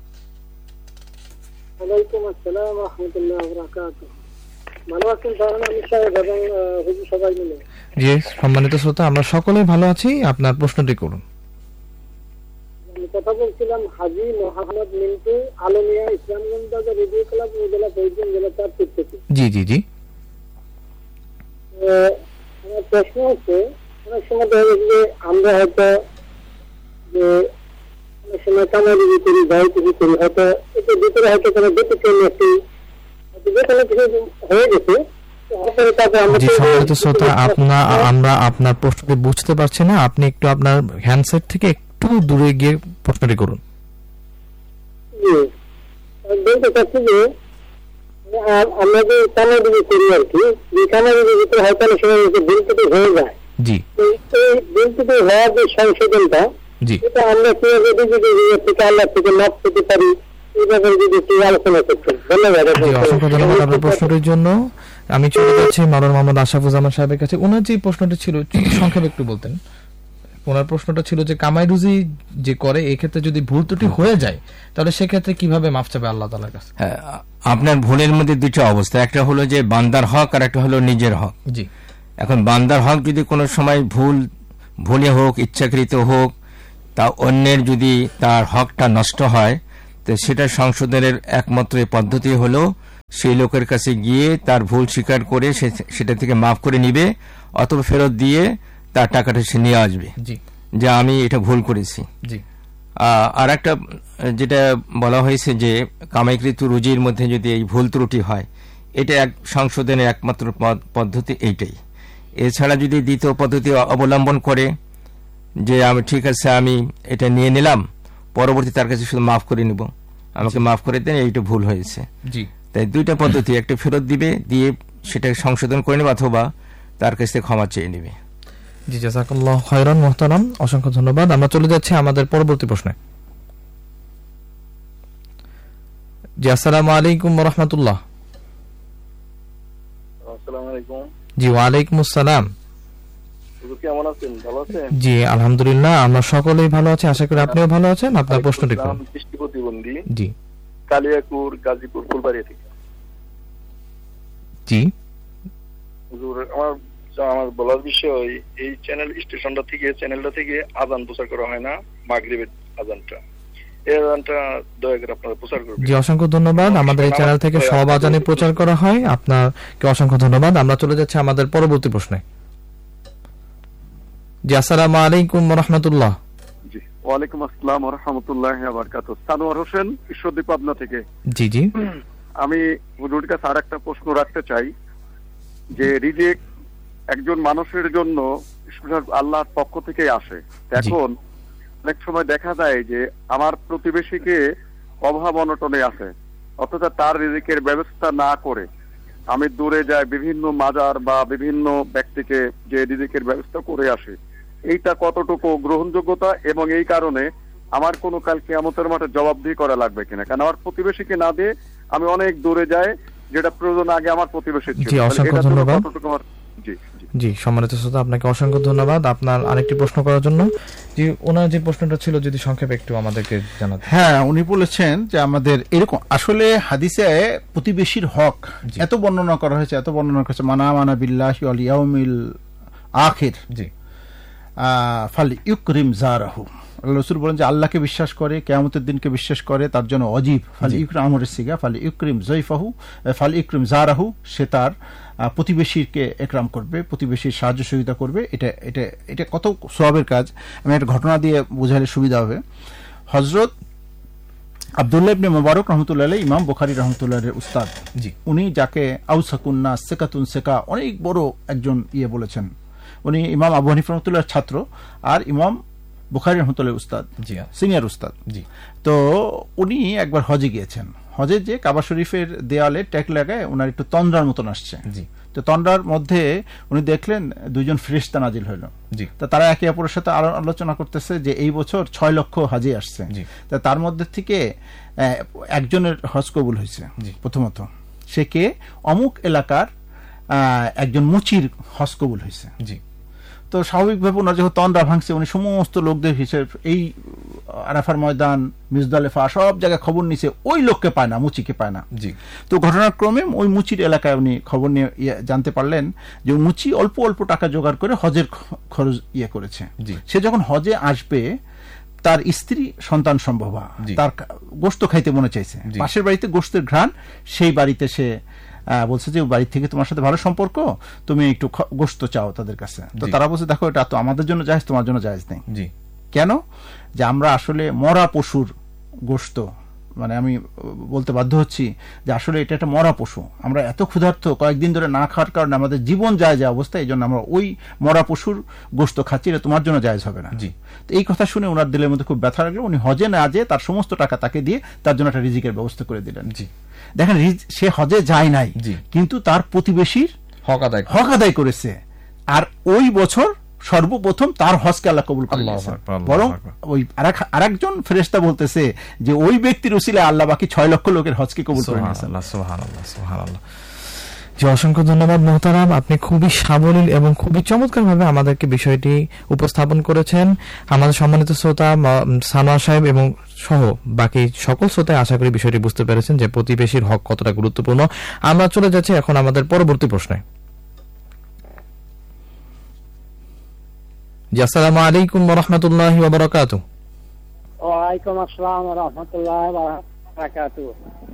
ওয়ালাইকুম আসসালাম ওয়া রাহমাতুল্লাহি ওয়া বারাকাতুহু। ভালো আছেন আমি সাহেব এবং হুজুর সবাই মিলে? জি সম্মানিত শ্রোতা, আমরা সকলেই ভালো আছি। আপনার প্রশ্নটি করুন। আমি কথা বলছিলাম হাজী মোহাম্মদ মিন্টু আলমিয়া ইসলামগঞ্জ বাজার রেডিও ক্লাব জেলা ফরিদপুর জেলা চাঁদপুর থেকে। জি জি জি আমার প্রশ্ন হচ্ছে, অনেক সময় দেখা যাচ্ছে যে আমরা হয়তো যে অনেক সময় কামারি করি যাই কিছু করি, হয়তো এটার ভিতরে হয়তো কোনো ব্যতিক্রম একটি আমরা আপনার প্রশ্নটি বুঝতে পারছি না, আপনি একটু আপনার হ্যান্ডসেট থেকে একটু দূরে গিয়ে প্রশ্নটি করুন। বলতে চাচ্ছি যে আমরা যে কানাডিকে করি আর কি, যে কানাডির ভিতরে হয়তো অনেক সময় বিলটি হয়ে যায়, এই বিলটি হওয়ার যে সংশোধনটা এটা আমরা কিভাবে থেকে আল্লাহ থেকে মাপ পেতে পারি প্রশ্নটির জন্য আমি চলে যাচ্ছি মাওলানা মোহাম্মদ আশরাফুজ্জামান সাহেবের কাছে। ওনার যে প্রশ্নটি ছিল সংক্ষেপে একটু বলতেন। ওনার প্রশ্নটা ছিল যে কামাই রুজি যে করে এক্ষেত্রে যদি ভুল ত্রুটি হয়ে যায় তাহলে সেক্ষেত্রে কিভাবে মাফ চাবে আল্লাহ তাআলার কাছে। আপনার ভুলের মধ্যে দুটো অবস্থা, একটা হলো যে বান্দার হক আর একটা হলো নিজের হক। জি এখন বান্দার হক যদি কোনো সময় ভুলে হোক ইচ্ছাকৃত হোক, তা অন্যের যদি তার হকটা নষ্ট হয় তো সেটা সংশোধনের একমাত্র পদ্ধতি হলো সেই লোকের কাছে গিয়ে তার ভুল স্বীকার করে সেটা থেকে মাফ করে নিবে, অথবা ফেরত দিয়ে তার টাকাটা সে নিয়ে আসবে যে আমি এটা ভুল করেছি। আর একটা যেটা বলা হয়েছে যে কামাইকৃত রুজির মধ্যে যদি এই ভুল ত্রুটি হয়, এটা এক সংশোধনের একমাত্র পদ্ধতি এইটাই। এছাড়া যদি দ্বিতীয় পদ্ধতি অবলম্বন করে যে আমি ঠিক আছে আমি এটা নিয়ে নিলাম, পরবর্তী তার কাছে শুধু মাফ করে নিব, আমাকে মাফ করে দেন, এইটা ভুল হয়েছে। তাই দুইটা পদ্ধতি, একটা ফেরত দিবে, দিয়ে সেটা সংশোধন করে নেবে, অথবা তার কাছ থেকে ক্ষমা চেয়ে নেবে। জি জাযাকাল্লাহু খায়রান মুহতারাম, অসংখ্য ধন্যবাদ। আমরা চলে যাচ্ছি আমাদের পরবর্তী প্রশ্নে। জি আসসালামু আলাইকুম ওয়া রাহমাতুল্লাহ। আসসালামু আলাইকুম। জি ওয়া আলাইকুম আসসালাম। কেমন আছেন? ভালো আছেন? জি আলহামদুলিল্লাহ, আমরা সকলেই ভালো আছি, আশা করি আপনিও ভালো আছেন। আপনার প্রশ্নটি করুন। দৃষ্টি প্রতিবন্ধী, জি কালিয়াকুর গাজীপুর ফুলবাড়ি থেকে। জি হুজুর আমার বলার বিষয়, এই চ্যানেলটা থেকে আযান প্রচার করা হয় না, মাগরিবের আযানটা, এই আযানটা দয়া করে আপনারা প্রচার করবেন। জি অসংখ্য ধন্যবাদ। আমাদের এই চ্যানেল থেকে সব আযানই প্রচার করা হয়, আপনাকে অসংখ্য ধন্যবাদ। আমরা চলে যাচ্ছি আমাদের পরবর্তী প্রশ্নে। জি আসসালামু আলাইকুম ওয়া রাহমাতুল্লাহ। জি ওয়া আলাইকুম আসসালাম ওয়া রাহমাতুল্লাহি ওয়া বারাকাতুহু। সানোয়ার হোসেন, ঈশ্বরদী, পাবনা থেকে। জি জি আমি হুজুরের কাছে আরেকটা প্রশ্ন রাখতে চাই যে রিজিক একজন মানুষের জন্য আল্লাহর পক্ষ থেকে আসে। এখন অনেক সময় দেখা যায় যে আমার প্রতিবেশীকে অভাব অনটনে আছে, অথচ তার রিজিকের ব্যবস্থা না করে আমি দূরে যাই বিভিন্ন মাজার বা বিভিন্ন ব্যক্তিকে যে রিজিকের ব্যবস্থা করে আসে, এইটা কতটুকু গ্রহণযোগ্যতা, এবং এই কারণে আমার কোনো কাল কিয়ামতের মাঠে জবাবদিহি করা লাগবে কিনা? কারণ আমার প্রতিবেশীকে না দিয়ে আমি অনেক দূরে যাই, যেটা প্রয়োজন আগে আমার প্রতিবেশী ছিল। জি অসংখ্য ধন্যবাদ। জি জি জি, সম্মানিত শ্রোতা, আপনাকে অসংখ্য ধন্যবাদ আপনার আরেকটি প্রশ্ন করার জন্য। জি, ওনার যে প্রশ্নটা ছিল যদি সংক্ষেপে একটু আমাদেরকে জানাতেন। হ্যাঁ, উনি বলেছেন যে আমাদের এরকম আসলে হাদিসে প্রতিবেশীর হক এত বর্ণনা করা হয়েছে, এত বর্ণনা করেছে, মানা মানা বিল্লাহি ওয়াল ইয়াউমিল আখির, জি, ফাল ইউকরিম জারাহু। রাসূল বলেন যে আল্লাহকে বিশ্বাস করে, কিয়ামতের দিনকে বিশ্বাস করে, তার জন্য অজীব ফাল ইউকরিম আমরের সিগা ফাল ইউকরিম যায়ফাহু ফাল ইউকরিম জারাহু, সে তার প্রতিবেশীকে একরাম করবে, প্রতিবেশীর সাহায্য সহযোগিতা করবে। এটা এটা এটা কত সওয়াবের কাজ। আমি একটা ঘটনা দিয়ে বোঝালে সুবিধা হবে। হযরত আব্দুল্লাহ ইবনে মুবারক রাহমাতুল্লাহ আলাইহি, ইমাম বুখারী রাহমাতুল্লাহ আলাইহির উস্তাদ, জি, উনি যাকে আউসাকুন নাস সিকাতুন সিকা, অনেক বড় একজন বলেছেন। উনি ইমাম আবু হানিফা রাহমাতুল্লাহর ছাত্র আর ইমাম বুখারী রাহমাতুল্লাহ উস্তাদ, জি, সিনিয়র উস্তাদ। জি, তো উনি একবার হজে গিয়েছেন। হজে যে কাবা শরীফের দেয়ালে ট্যাগ লাগায় ওনার একটু তন্দ্রার মতন আসছে। জি, তো তন্দ্রার মধ্যে উনি দেখলেন দুইজন ফেরেশতা নাজিল হইল। জি, তো তারা একে অপরের সাথে আলোচনা করতেছে যে এই বছর 6 লক্ষ হাজি আসছে। জি, তো তার মধ্যে থেকে একজনের হজ কবুল হয়েছে। জি, প্রথমত সে কে, অমুক এলাকার একজন মুচির হজ কবুল হয়েছে। জি, তো স্বাভাবিকভাবে ওনার যখন তন্দ্রা ভাঙছে, উনি সমস্ত লোকদের হিসেব, এই আরাফার ময়দান, মিজদালেফা, সব জায়গায় খবর নিছে, ওই লোককে পায় না, মুচিকে পায় না। জি, তো ঘটনাক্রমে ওই মুচির এলাকায় উনি খবর নিয়ে জানতে পারলেন যে মুচি অল্প অল্প টাকা জোগাড় করে হজের খরচ করেছে। সে যখন হজে আসবে, তার স্ত্রী সন্তান সম্ভব, তার গোশত খাইতে মনে চাইছে, পাশের বাড়িতে গোশতের ঘ্রাণ, সেই বাড়িতে সে বলছে যে বাড়ি থেকে তোমার সাথে ভালো সম্পর্ক, তুমি একটু গোশত চাও তাদের কাছে। তো তারা বলছে দেখো, এটা তো আমাদের জন্য জায়েজ, তোমার জন্য জায়েজ নেই। জি, কেন? যে আমরা আসলে মরা পশুর গোশত, মানে আমি বলতে বাধ্য হচ্ছি যে আসলে এটা একটা মরা পশু, আমরা এত ক্ষুধার্ত, কয়েকদিন ধরে না খাওয়ার কারণে আমাদের জীবন যায় যে অবস্থা, এই জন্য আমরা ওই মরা পশুর গোশত খাচ্ছি, এটা তোমার জন্য জায়েজ হবে না। জি, তো এই কথা শুনে ওনার দিলের মধ্যে খুব ব্যথা লাগলো। উনি হজে না যেয়ে তার সমস্ত টাকা তাকে দিয়ে তার জন্য একটা রিজিকের ব্যবস্থা করে দিলেন। জি, দেখেন, সে হজে যায় নাই, কিন্তু তার প্রতিবেশীর হক আদায় করেছে, আর ওই বছর সর্বপ্রথম তার হজকে আল্লাহ কবুল করে নিয়েছেন। বরং ওই আরেকজন ফেরেশতা বলতেছে যে ওই ব্যক্তির উসিলায় আল্লাহ বাকি 6 লক্ষ লোকের হজকে কবুল করে নিয়েছেন। সুবহানাল্লাহ, সুবহানাল্লাহ। জি, অসংখ্য ধন্যবাদ মোহতারাম, আপনি খুবই সাবলীল এবং খুবই চমৎকার ভাবে আমাদেরকে বিষয়টি উপস্থাপন করেছেন। আমাদের সম্মানিত শ্রোতা সানোয়ার সাহেব এবং সহ বাকি সকল শ্রোতায় আশা করি বিষয়টি বুঝতে পেরেছেন যে প্রতিবেশীর হক কতটা গুরুত্বপূর্ণ। আমরা চলে যাচ্ছি এখন আমাদের পরবর্তী প্রশ্নে। জি, আসসালামু আলাইকুম ওয়া রাহমাতুল্লাহি ওয়া বারাকাতুহু। ওয়া আলাইকুম আসসালাম ওয়া রাহমাতুল্লাহি ওয়া বারাকাতুহু।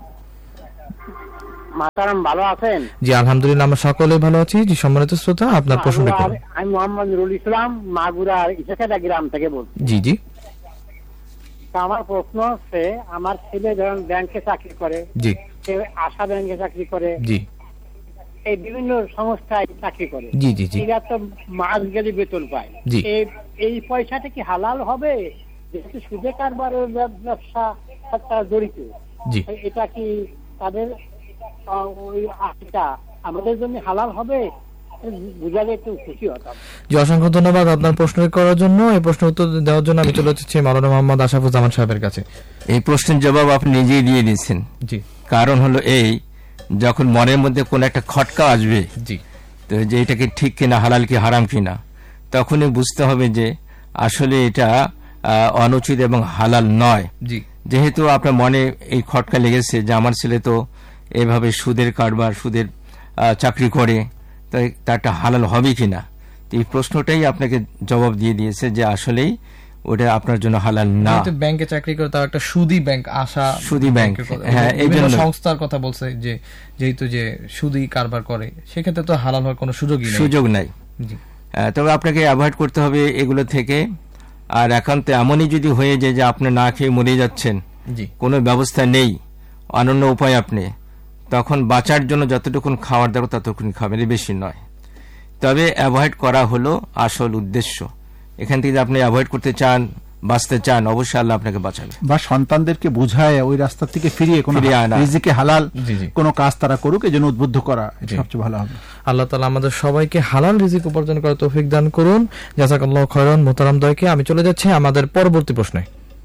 মাতারাম, ভালো আছেন? জি, আলহামদুলিল্লাহ, আমরা সকলে ভালো আছি। জি, সম্মানিত শ্রোতা, আপনার প্রশ্নটি করুন। আমি মোহাম্মদ নুরুল ইসলাম, মাগুরার ইসাখাটা গ্রাম থেকে বলছি। জি জি। আমার প্রশ্ন হচ্ছে, আমার ছেলে যখন ব্যাংকে চাকরি করে, জি, সে আশা ব্যাংকে চাকরি করে, জি, এই বিভিন্ন সংস্থায় চাকরি করে, জি জি জি, এরা তো মাস গেলে বেতন পায়, জি, এই পয়সাটা কি হালাল হবে? যেহেতু সুদে কারবারের ব্যবসা জড়িত, জি, এটা কি তাদের ওই আশা আমাদের জন্য হালাল হবে? বুঝালে একটু খুশি হতাম। জি, অসংখ্য ধন্যবাদ আপনার প্রশ্ন করার জন্য। এই প্রশ্নের উত্তর দেওয়ার জন্য আমি চলে যাচ্ছি মাওলানা মোহাম্মদ আশরাফুজ্জামান সাহেবের কাছে। এই প্রশ্নের জবাব আপনি নিজেই দিয়ে দিয়েছেন। জি, কারণ হলো এই, যখন মনের মধ্যে কোন একটা খটকা আসবে, জি, তো যে এটা কি ঠিক কিনা, হালাল কি হারাম কিনা, তখনই বুঝতে হবে যে আসলে এটা অনুচিত এবং হালাল নয়। জি, যেহেতু আপনার মনে এই খটকা লেগেছে যে আমার ছেলে তো এভাবে সুদের কারবার, সুদের চাকরি করে, তাই তারটা হালাল হবে কিনা, তো এই প্রশ্নটাই আপনাকে জবাব দিয়ে দিয়েছে যে আসলেই ওটা আপনার জন্য হালাল না। ব্যাংকে চাকরি করে তার একটা সুদী ব্যাংক, আশা সুদী ব্যাংক, হ্যাঁ, এই জন্য সংস্থার কথা বলছে যে যেহেতু যে সুদী কারবার করে, সেক্ষেত্রে তো হালাল হওয়ার কোনো সুযোগ নাই। তবে আপনাকে অ্যাভয়েড করতে হবে এগুলো থেকে। আর একান্ত এমনই যদি হয়ে যায় যে আপনি না খেয়ে মরে যাচ্ছেন, কোনো ব্যবস্থা নেই, অনন্য উপায় আপনি, তখন বাঁচার জন্য যতটুকুন খাওয়ার দরকার ততটুকুন খাবেন, বেশি নয়। তবে অ্যাভয়েড করা হলো আসল উদ্দেশ্য। এখান থেকে আপনি অ্যাভয়েড করতে চান, বাঁচতে চান, অবশ্যই আল্লাহ আপনাকে বাঁচাবে। বা সন্তানদেরকে বোঝায় ওই রাস্তা থেকে ফিরিয়ে কোনো রিজিকে হালাল কোনো কাজ তারা করুক, এই জন্য উদ্বুদ্ধ করা সবচেয়ে ভালো হবে। আল্লাহ তাআলা আমাদের সবাইকে হালাল রিজিক উপার্জন করার তৌফিক দান করুন। জাযাকাল্লাহু খায়রান মোহতারাম দয়কে। আমি চলে যাচ্ছি আমাদের পরবর্তী প্রশ্নে।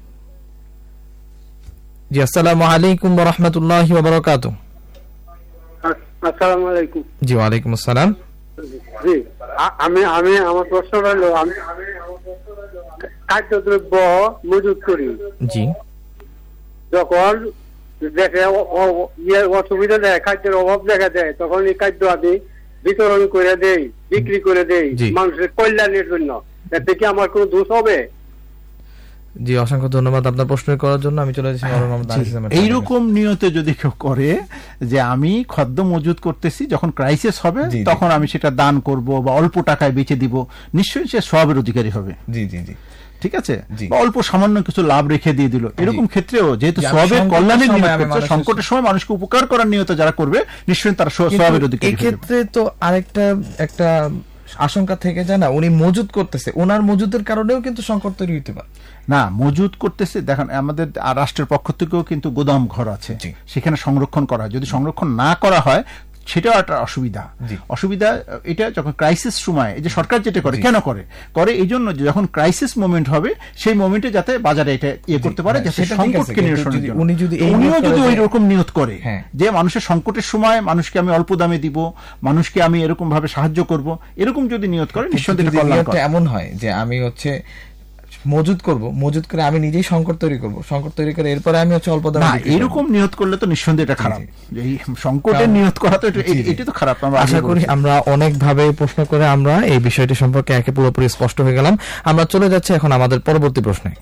জি, আসসালামু আলাইকুম ওয়া রাহমাতুল্লাহি ওয়া বারাকাতুহু। আসসালামু আলাইকুম। জি, ওয়া আলাইকুম আসসালাম। জি, আমি আমার প্রশ্ন হলো, আমি খাদ্যদ্রব্য মজুত করি, জি, যখন দেখে অসুবিধা দেয়, খাদ্যের অভাব দেখা দেয়, তখন এই খাদ্য আমি বিতরণ করে দেই, বিক্রি করে দেই মানুষের কল্যাণের জন্য, এতে কি আমার কোনো দোষ হবে? জি, অসংখ্য ধন্যবাদ আপনার প্রশ্ন করার জন্য। আমি চলে যাচ্ছি এইরকম নিয়তে যদি কেউ করে যে আমি খাদ্য মজুত করতেছি, যখন ক্রাইসিস হবে তখন আমি সেটা দান করব বা অল্প টাকায় বেচে দিব, নিশ্চয়ই সে সওয়াবের অধিকারী হবে। জি জি জি, ঠিক আছে। অল্প সামান্য কিছু লাভ রেখে দিয়ে দিল, এরকম ক্ষেত্রেও যেহেতু সওয়াবের কল্যাণের নিয়ত করছে, সংকটের সময় মানুষকে উপকার করার নিয়ত যারা করবে, নিশ্চয়ই তারা সওয়াবের অধিকারী। এই ক্ষেত্রে তো আরেকটা একটা আশঙ্কা থেকে যায় না, উনি মজুদ করতেছে, ওনার মজুদের কারণেও কিন্তু সংকট তৈরি হতে পারে। না, মজুদ করতেছে, দেখেন আমাদের রাষ্ট্রের পক্ষ থেকেও কিন্তু গোদাম ঘর আছে, সেখানে সংরক্ষণ করা হয়। যদি সংরক্ষণ না করা হয় সেটাও একটা অসুবিধা। এটা যখন ক্রাইসিস সময়, এই যে সরকার যেটা করে, কেন করে এই জন্য যে যখন ক্রাইসিস মোমেন্ট হবে সেই মোমেন্টে যাতে বাজারে এটা করতে পারে, যাতে সংকটকে নিরসনের জন্য। উনিও যদি ওই রকম নিয়ত করে যে মানুষের সংকটের সময় মানুষকে আমি অল্প দামে দিব, মানুষকে আমি এরকম ভাবে সাহায্য করব, এরকম যদি নিয়ত করে, নিঃসন্দেহে এমন হয় যে আমি মজুদ করে আমি নিজেই সংকট তৈরি করে এরপরে আমি অল্প দামে, এরকম নিয়ত করলে তো নিঃসন্দেহে এটা খারাপ। এই সংকটের নিয়ত করা তো এটা তো খারাপ। আশা করি আমরা অনেক ভাবে প্রশ্ন করে আমরা এই বিষয়টি সম্পর্কে একে পুরোপুরি স্পষ্ট হয়ে গেলাম। আমরা চলে যাচ্ছি এখন আমাদের পরবর্তী প্রশ্নে।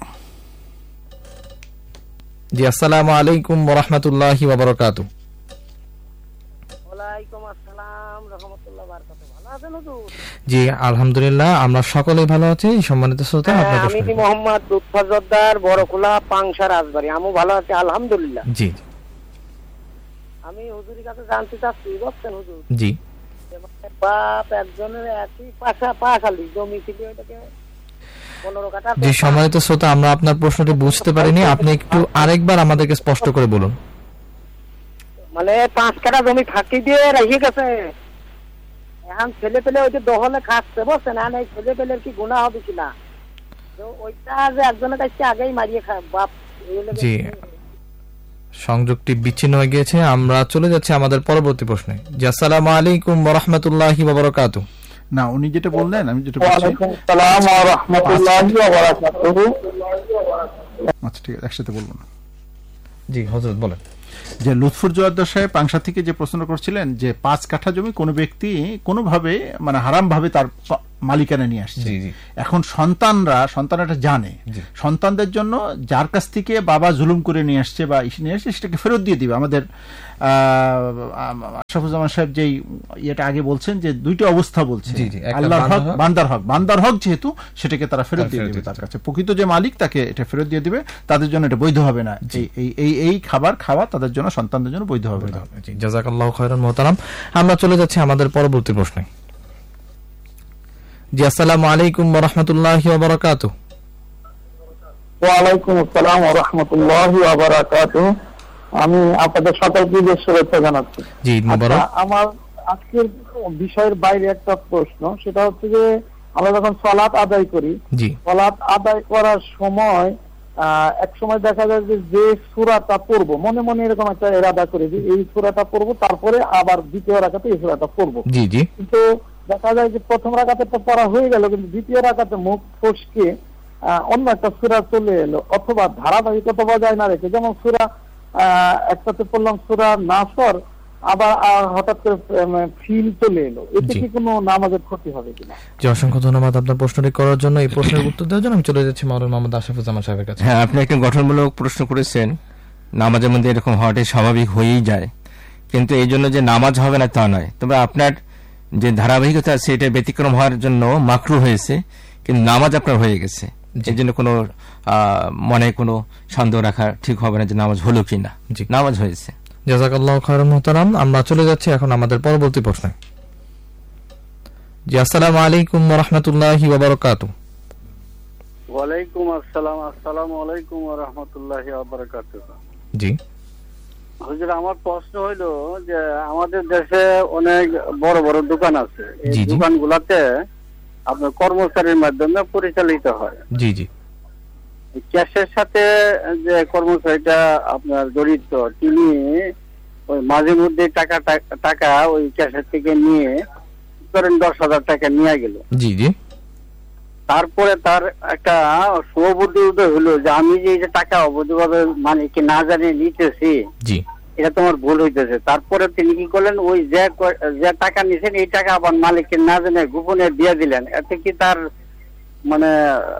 জি, আসসালামু আলাইকুম ওয়া রাহমাতুল্লাহি ওয়া বারাকাতুহু। ওয়ালাইকুম আসসালাম রাহমাতুল্লাহি ওয়া বারাকাতুহু। ভালো আছেন হুজুর? জি, আলহামদুলিল্লাহ, আমরা সকলেই ভালো আছি। সম্মানিত শ্রোতা, আপনার প্রশ্ন। আমি মোহাম্মদ লুৎফর জোদ্দার, বড়খোলা, পাংশা, রাজবাড়ী। আমি ভালো আছি আলহামদুলিল্লাহ। জি, আমি হুজুরের কাছে জানতে চাচ্ছি, বুঝছেন হুজুর, জি, বাপ একজনের একই পাশালি জমি ছিল, এটাকে 15 কাঠা। জি, সম্মানিত শ্রোতা, আমরা আপনার প্রশ্নটি বুঝতে পারিনি, আপনি একটু আরেকবার আমাদেরকে স্পষ্ট করে বলুন। মানে 5 কাঠা জমি ফাঁকি দিয়ে রেখে গেছে, এখন ছেলে পেলে ওই যে দহলে খাচ্ছে, বুঝছেন, না এই ছেলে পেলের কি গুনাহ হবে কিনা, তো ওইটা যে একজনের কাছে আগেই মারিয়ে খায় বাপ। জি, সংযোগটি বিচ্ছিন্ন হয়ে গিয়েছে। আমরা চলে যাচ্ছি আমাদের পরবর্তী প্রশ্নে। জি, আসসালামু আলাইকুম ওয়া রাহমাতুল্লাহি ওয়া বারাকাতুহু। না, উনি যেটা বললেন আমি যেটা বলছি। ওয়ালাইকুম আসসালাম ওয়া রাহমাতুল্লাহি ওয়া বারাকাতুহু। আচ্ছা, ঠিক আছে, একসাথে বলবো না। জি হযরত বলেন। যে লুৎফর জোয়াদ্দার সাহেব পাংশা থেকে যে প্রশ্ন করছিলেন যে 5 কাঠা জমি কোনো ব্যক্তি কোনোভাবে মানে হারাম ভাবে তার মালিকানা নিয়ে আসছে, এখন সন্তানরা জানে, সন্তানদের জন্য যার কাছ থেকে বাবা জুলুম করে নিয়ে আসছে বা নিয়ে আসছে সেটাকে ফেরত দিয়ে দিবে। আমাদের আশরাফুজ্জামান সাহেব যেই এটা আগে বলছেন যে দুইটা অবস্থা বলছে, আল্লাহর হক, বান্দার হক, যেহেতু সেটাকে তারা ফেরত দিয়ে দিবে তার কাছে, প্রকৃত যে মালিক তাকে এটা ফেরত দিয়ে দিবে, তাদের জন্য এটা বৈধ হবে না। এই খাবার খাওয়া তাদের জন্য, সন্তানদের জন্য বৈধ হবে না। জাযাকাল্লাহু খায়রান মুহতারাম। আমরা চলে যাচ্ছি আমাদের পরবর্তী প্রশ্নে। জি, আসসালামু আলাইকুম ওয়া রাহমাতুল্লাহি ওয়া বারাকাতুহু। ওয়া আলাইকুম আসসালাম ওয়া রাহমাতুল্লাহি ওয়া বারাকাতুহু। আমি আপনাদের সকলকে শুভেচ্ছা জানাচ্ছি। জি, মোবারক। আমার আজকের বিষয়ের বাইরে একটা প্রশ্ন, সেটা হচ্ছে যে আমরা যখন সালাত আদায় করি, সালাত আদায় করার সময় এক সময় দেখা যায় যে সূরাটা পড়বো, মনে মনে এরকম একটা ইরাদা করি যে এই সূরাটা পড়বো, তারপরে আবার দ্বিতীয় রাকাতে এই সূরাটা পড়বো। কিন্তু দেখা যায় যে প্রথম রাকাতে তো পড়া হয়ে গেল, কিন্তু দ্বিতীয় রাকাতে মুখ ফসকে অন্য একটা সূরা চলে এলো, অথবা ধারাবাহিকতা বজায় না রেখে, যেমন সূরা একসাথে পড়লাম সূরা নাসর, আবার হঠাৎ করে ফিল চলে এলো, এতে কি কোনো নামাজের ক্ষতি হবে কিনা? জি, অসংখ্য ধন্যবাদ আপনার প্রশ্নটি করার জন্য। এই প্রশ্নের উত্তর দেওয়ার জন্য আমি চলে যাচ্ছি মাওলানা মোহাম্মদ আশরাফুজ্জামান সাহেবের কাছে। হ্যাঁ, আপনি একটা গঠনমূলক প্রশ্ন করেছেন। নামাজের মধ্যে এরকম হওয়াটাই স্বাভাবিক হয়েই যায়, কিন্তু এই জন্য যে নামাজ হবে না তা নয়, তবে আপনার যে ধারাবাহিকতা আছে এটা ব্যতিক্রম হওয়ার জন্য মাকরু হয়েছে, কিন্তু নামাজ আপনার হয়ে গেছে। এই জন্য কোনো মনে কোনো সন্দেহ রাখা ঠিক হবে না যে নামাজ হলো কিনা, নামাজ হয়েছে। জাযাকাল্লাহু খায়রান মুহতারাম। আমরা চলে যাচ্ছি এখন আমাদের পরবর্তী প্রশ্নে। জি, আসসালামু আলাইকুম ওয়া রাহমাতুল্লাহি ওয়া বারাকাতুহু। ওয়ালাইকুম আসসালাম। আসসালামু আলাইকুম ওয়া রাহমাতুল্লাহি ওয়া বারাকাতুহু। জি হুজুর, আমার প্রশ্ন হলো যে আমাদের দেশে অনেক বড় বড় দোকান আছে, এই দোকানগুলোতে আপনার কর্মচারীর মাধ্যমে পরিচালিত হয়। জি জি, ক্যাশের সাথে যে কর্মচারীটা আপনার জড়িত, তিনি ওই মাঝে মধ্যে টাকা ওই ক্যাশের থেকে নিয়ে করেন 10,000 টাকা নিয়ে গেল। জি জি। তারপরে তার একটা শুভবুদ্ধি উদয় হলো যে আমি যে টাকা অবৈধভাবে মালিককে না জানিয়ে নিতেছি, জি, এটা তোমার ভুল হইতেছে। তারপরে তিনি কি করলেন, ওই যে টাকা নিছেন এই টাকা আবার মালিককে না জানিয়ে গোপনে দিয়ে দিলেন। এতে কি তার মানে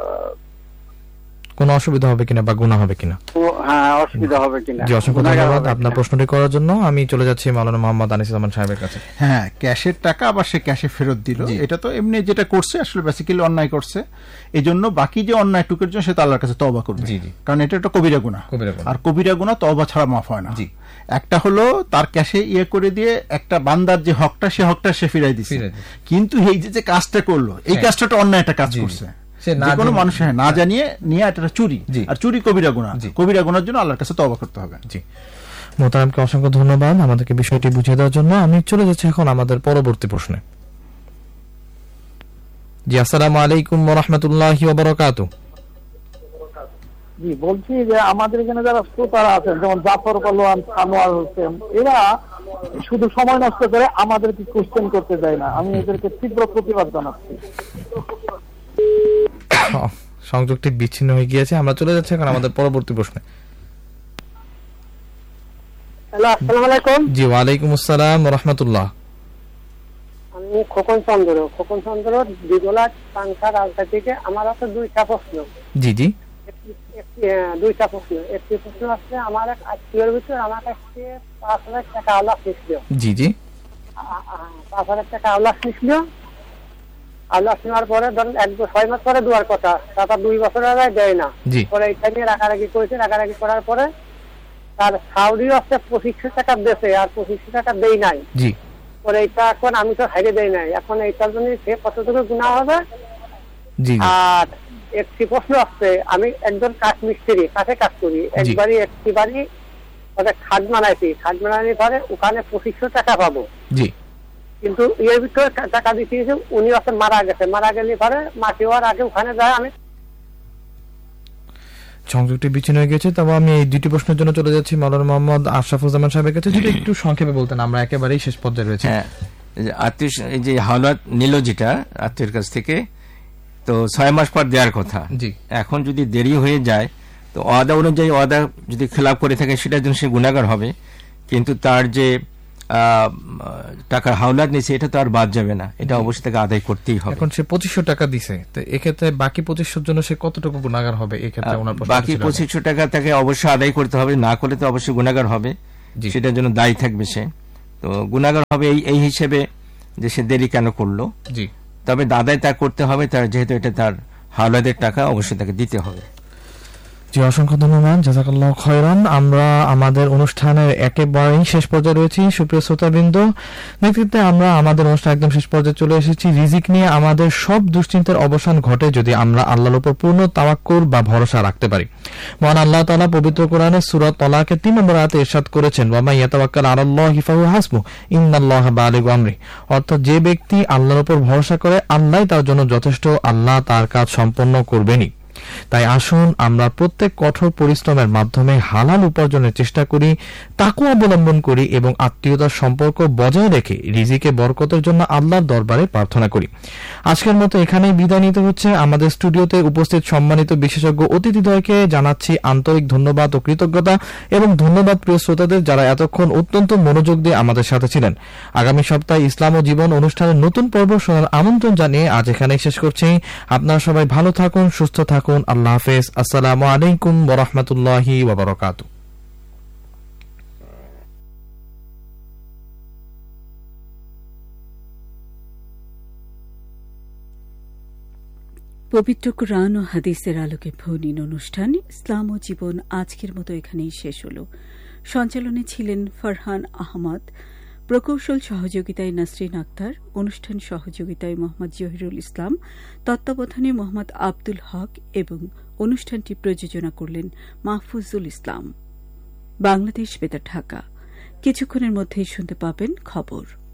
কোনো অসুবিধা হবে কিনা বা গুনাহ হবে কিনা? হ্যাঁ, অসুবিধা হবে কিনা? জি, অসংখ্য ধন্যবাদ আপনার প্রশ্নটি করার জন্য। আমি চলে যাচ্ছি মাওলানা মোহাম্মদ আনিসুজ্জামান সাহেবের কাছে। হ্যাঁ, ক্যাশের টাকা আবার সে ক্যাশে ফেরত দিল, এটা তো এমনি যেটা করছে আসলে বেসিক্যালি অন্যায় করছে। এই জন্য বাকি যে অন্যায় টুকের জন্য সে তো আল্লাহর কাছে তওবা করবে, কারণ এটা একটা কবিরা গুনাহ, আর কবিরা গুনাহ তওবা ছাড়া মাফ হয় না। একটা হলো তার ক্যাশে করে দিয়ে একটা বান্দার যে হকটা, সে হকটা সে ফিরাই দিচ্ছে, কিন্তু এই যে কাজটা করলো, এই কাজটা তো অন্যায় একটা কাজ করছে। কোনো মানুষ না জানিয়ে নিয়ে এটা চুরি, আর চুরি কবিরা গুনাহ। কবিরা গুনার জন্য আল্লাহর কাছে তওবা করতে হবে। জি, মোহতারামকে অসংখ্য ধন্যবাদ আমাদেরকে বিষয়টি বুঝিয়ে দেওয়ার জন্য। আমি চলে যাচ্ছি এখন আমাদের পরবর্তী প্রশ্নে। জি, আসসালামু আলাইকুম ওয়া রাহমাতুল্লাহি ওয়া বারাকাতুহু। জি, বলছি যে আমাদের এখানে যারা শ্রোতারা আছেন, যেমন জাফর পালোয়ান, আনোয়ার হোসেন, এরা শুধু সময় নষ্ট করে আমাদেরকে কোশ্চেন করতে দেয় না। আমি এদেরকে তীব্র প্রতিবাদ জানাচ্ছি। সংযোগটি বিচ্ছিন্ন হয়ে গিয়েছে। আমরা চলে যাচ্ছি এখন আমাদের পরবর্তী প্রশ্নে। হ্যালো, আসসালামু আলাইকুম। জি, ওয়া আলাইকুম আসসালাম ওয়া রাহমাতুল্লাহ। আমি খোকন চন্দ্র দিগলা পাংখা রাজশাহী থেকে। আমার আছে দুইটা প্রশ্ন। জি জি। দুইটা প্রশ্ন। একটি প্রশ্ন আছে, আমার এক আত্মীয়ের ভিতরে আমার কাছে 5,000 টাকা আওলাদ নিছিল। জি জি। 5,000 টাকা আওলাদ নিছিল। আওলাদ নেওয়ার পরে ধরেন 6 মাস পরে দেওয়ার কথা, তারপর 2 বছর আগে দেয় না। পরে এটা নিয়ে রাগারাগি করেছে। রাগারাগি করার পরে তার সাউরিও আছে 2500 টাকা দিয়েছে, আর 2500 টাকা দেই নাই। জি। পরে এটা এখন আমি তো হাইরে দেই নাই, এখন এইটার জন্য সে কতটুকু গুনাহ হবে? জি। আর একটি প্রশ্ন আছে, আমি একজন কাঠ মিস্ত্রি, কাঠে কাজ করি। একবারই একটি বাড়ি ওটা খাট বানাইছি। খাট বানানোর পরে ওখানে 2500 টাকা পাবো। জি। কিন্তু এর ভিতরে টাকা দিয়েছি, উনি আছে মারা গেছে। মারা গেলে পরে মাটি হওয়ার আগে ওখানে যায় আমি। সংযোগটি বিচ্ছিন্ন হয়ে গেছে। তবে আমি এই দুটি প্রশ্নের জন্য চলে যাচ্ছি মাওলানা মোহাম্মদ আশরাফুজ্জামান সাহেবের কাছে। যদি একটু সংক্ষেপে বলতেন, আমরা একেবারেই শেষ পর্যায়ে রয়েছে। আত্মীয় এই যে হাওলাত নিল যেটা আত্মীয়ের কাছ থেকে, তো 6 মাস পর দেওয়ার কথা। জি। এখন যদি দেরি হয়ে যায়, তো ওয়াদা অনুযায়ী ওয়াদা যদি খেলাপ করে থাকে, সেটার জন্য সে গুনাহগার হবে। কিন্তু তার যে টাকার হাওলাত নিছে, এটা তো আর বাদ যাবে না, এটা অবশ্যই তাকে আদায় করতেই হবে। এখন সে 2500 টাকা দিছে, তো এক্ষেত্রে বাকি 2500 জন্য সে কতটুকু গুনাহগার হবে? এক্ষেত্রে ওনার প্রশ্ন, বাকি 2500 টাকা তাকে অবশ্যই আদায় করতে হবে, না করলে তো অবশ্যই গুনাহগার হবে, সেটার জন্য দায়ী থাকবে সে। তো গুনাহগার হবে এই হিসেবে যে সে দেরি কেন করলো। জি। তবে দাদাই তা করতে হবে, তার যেহেতু এটা তার হাওলাতের টাকা, অবশ্যই তাকে দিতে হবে। জি, অসংখ্য ধন্যবাদ, জাযাকাল্লাহু খায়রান। আমরা আমাদের অনুষ্ঠানের একেবারেই শেষ পর্যায়ে রয়েছি। সুপ্রিয় শ্রোতাবৃন্দ, নেতৃত্বে আমরা আমাদের অনুষ্ঠান একদম শেষ পর্যায়ে চলে এসেছি। রিজিক নিয়ে আমাদের সব দুশ্চিন্তার অবসান ঘটে যদি আমরা আল্লাহর উপর পূর্ণ তাওয়াক্কুল বা ভরসা রাখতে পারি। মহান আল্লাহ তাআলা পবিত্র কোরআনে সূরা তালাকের 3 নম্বর আয়াতে ইরশাদ করেছেন, ওয়া মান ইয়াতাওয়াক্কাল আলাল্লাহি ফাহুয়া হাসবুহ ইন্নাল্লাহা বালিগু আমরি। অর্থাৎ যে ব্যক্তি আল্লাহর উপর ভরসা করে, আল্লাহই তার জন্য যথেষ্ট, আল্লাহ তার কাজ সম্পন্ন করবেনই। তাই আসুন আমরা প্রত্যেক কঠোর পরিশ্রমের মাধ্যমে হালাল উপার্জনের চেষ্টা করি, তাকওয়া অবলম্বন করি এবং আত্মীয়তার সম্পর্ক বজায় রেখে রিজিকে বরকতের জন্য আল্লাহর দরবারে প্রার্থনা করি। আজকের মতো এখানেই বিদায় নিতে হচ্ছে। আমাদের স্টুডিওতে উপস্থিত সম্মানিত বিশেষজ্ঞ অতিথিদ্বয়কে জানাচ্ছি আন্তরিক ধন্যবাদ ও কৃতজ্ঞতা, এবং ধন্যবাদ প্রিয় শ্রোতাদের যারা এতক্ষণ অত্যন্ত মনোযোগ দিয়ে আমাদের সাথে ছিলেন। আগামী সপ্তাহে ইসলাম ও জীবন অনুষ্ঠানের নতুন পর্ব শোনার আমন্ত্রণ জানিয়ে আজ এখানেই শেষ করছি। আপনারা সবাই ভালো থাকুন, সুস্থ থাকুন। আল্লাহ হাফেজ। আসসালামু আলাইকুম ওয়া রাহমাতুল্লাহি ওয়া বারাকাতুহু। পবিত্র কুরআন ও হাদিসের আলোকে ফোন-ইন অনুষ্ঠান ইসলাম ও জীবন আজকের মতো এখানেই শেষ হল। সঞ্চালনে ছিলেন ফরহান আহমদ, প্রকৌশল সহযোগিতায় নাসরিন আক্তার, অনুষ্ঠান সহযোগিতায় মোহাম্মদ জহিরুল ইসলাম, তত্ত্বাবধানে মোহাম্মদ আব্দুল হক এবং অনুষ্ঠানটি প্রযোজনা করলেন মাহফুজুল ইসলাম। বাংলাদেশ বেতার ঢাকা। কিছুক্ষণের মধ্যেই শুনতে পাবেন খবর।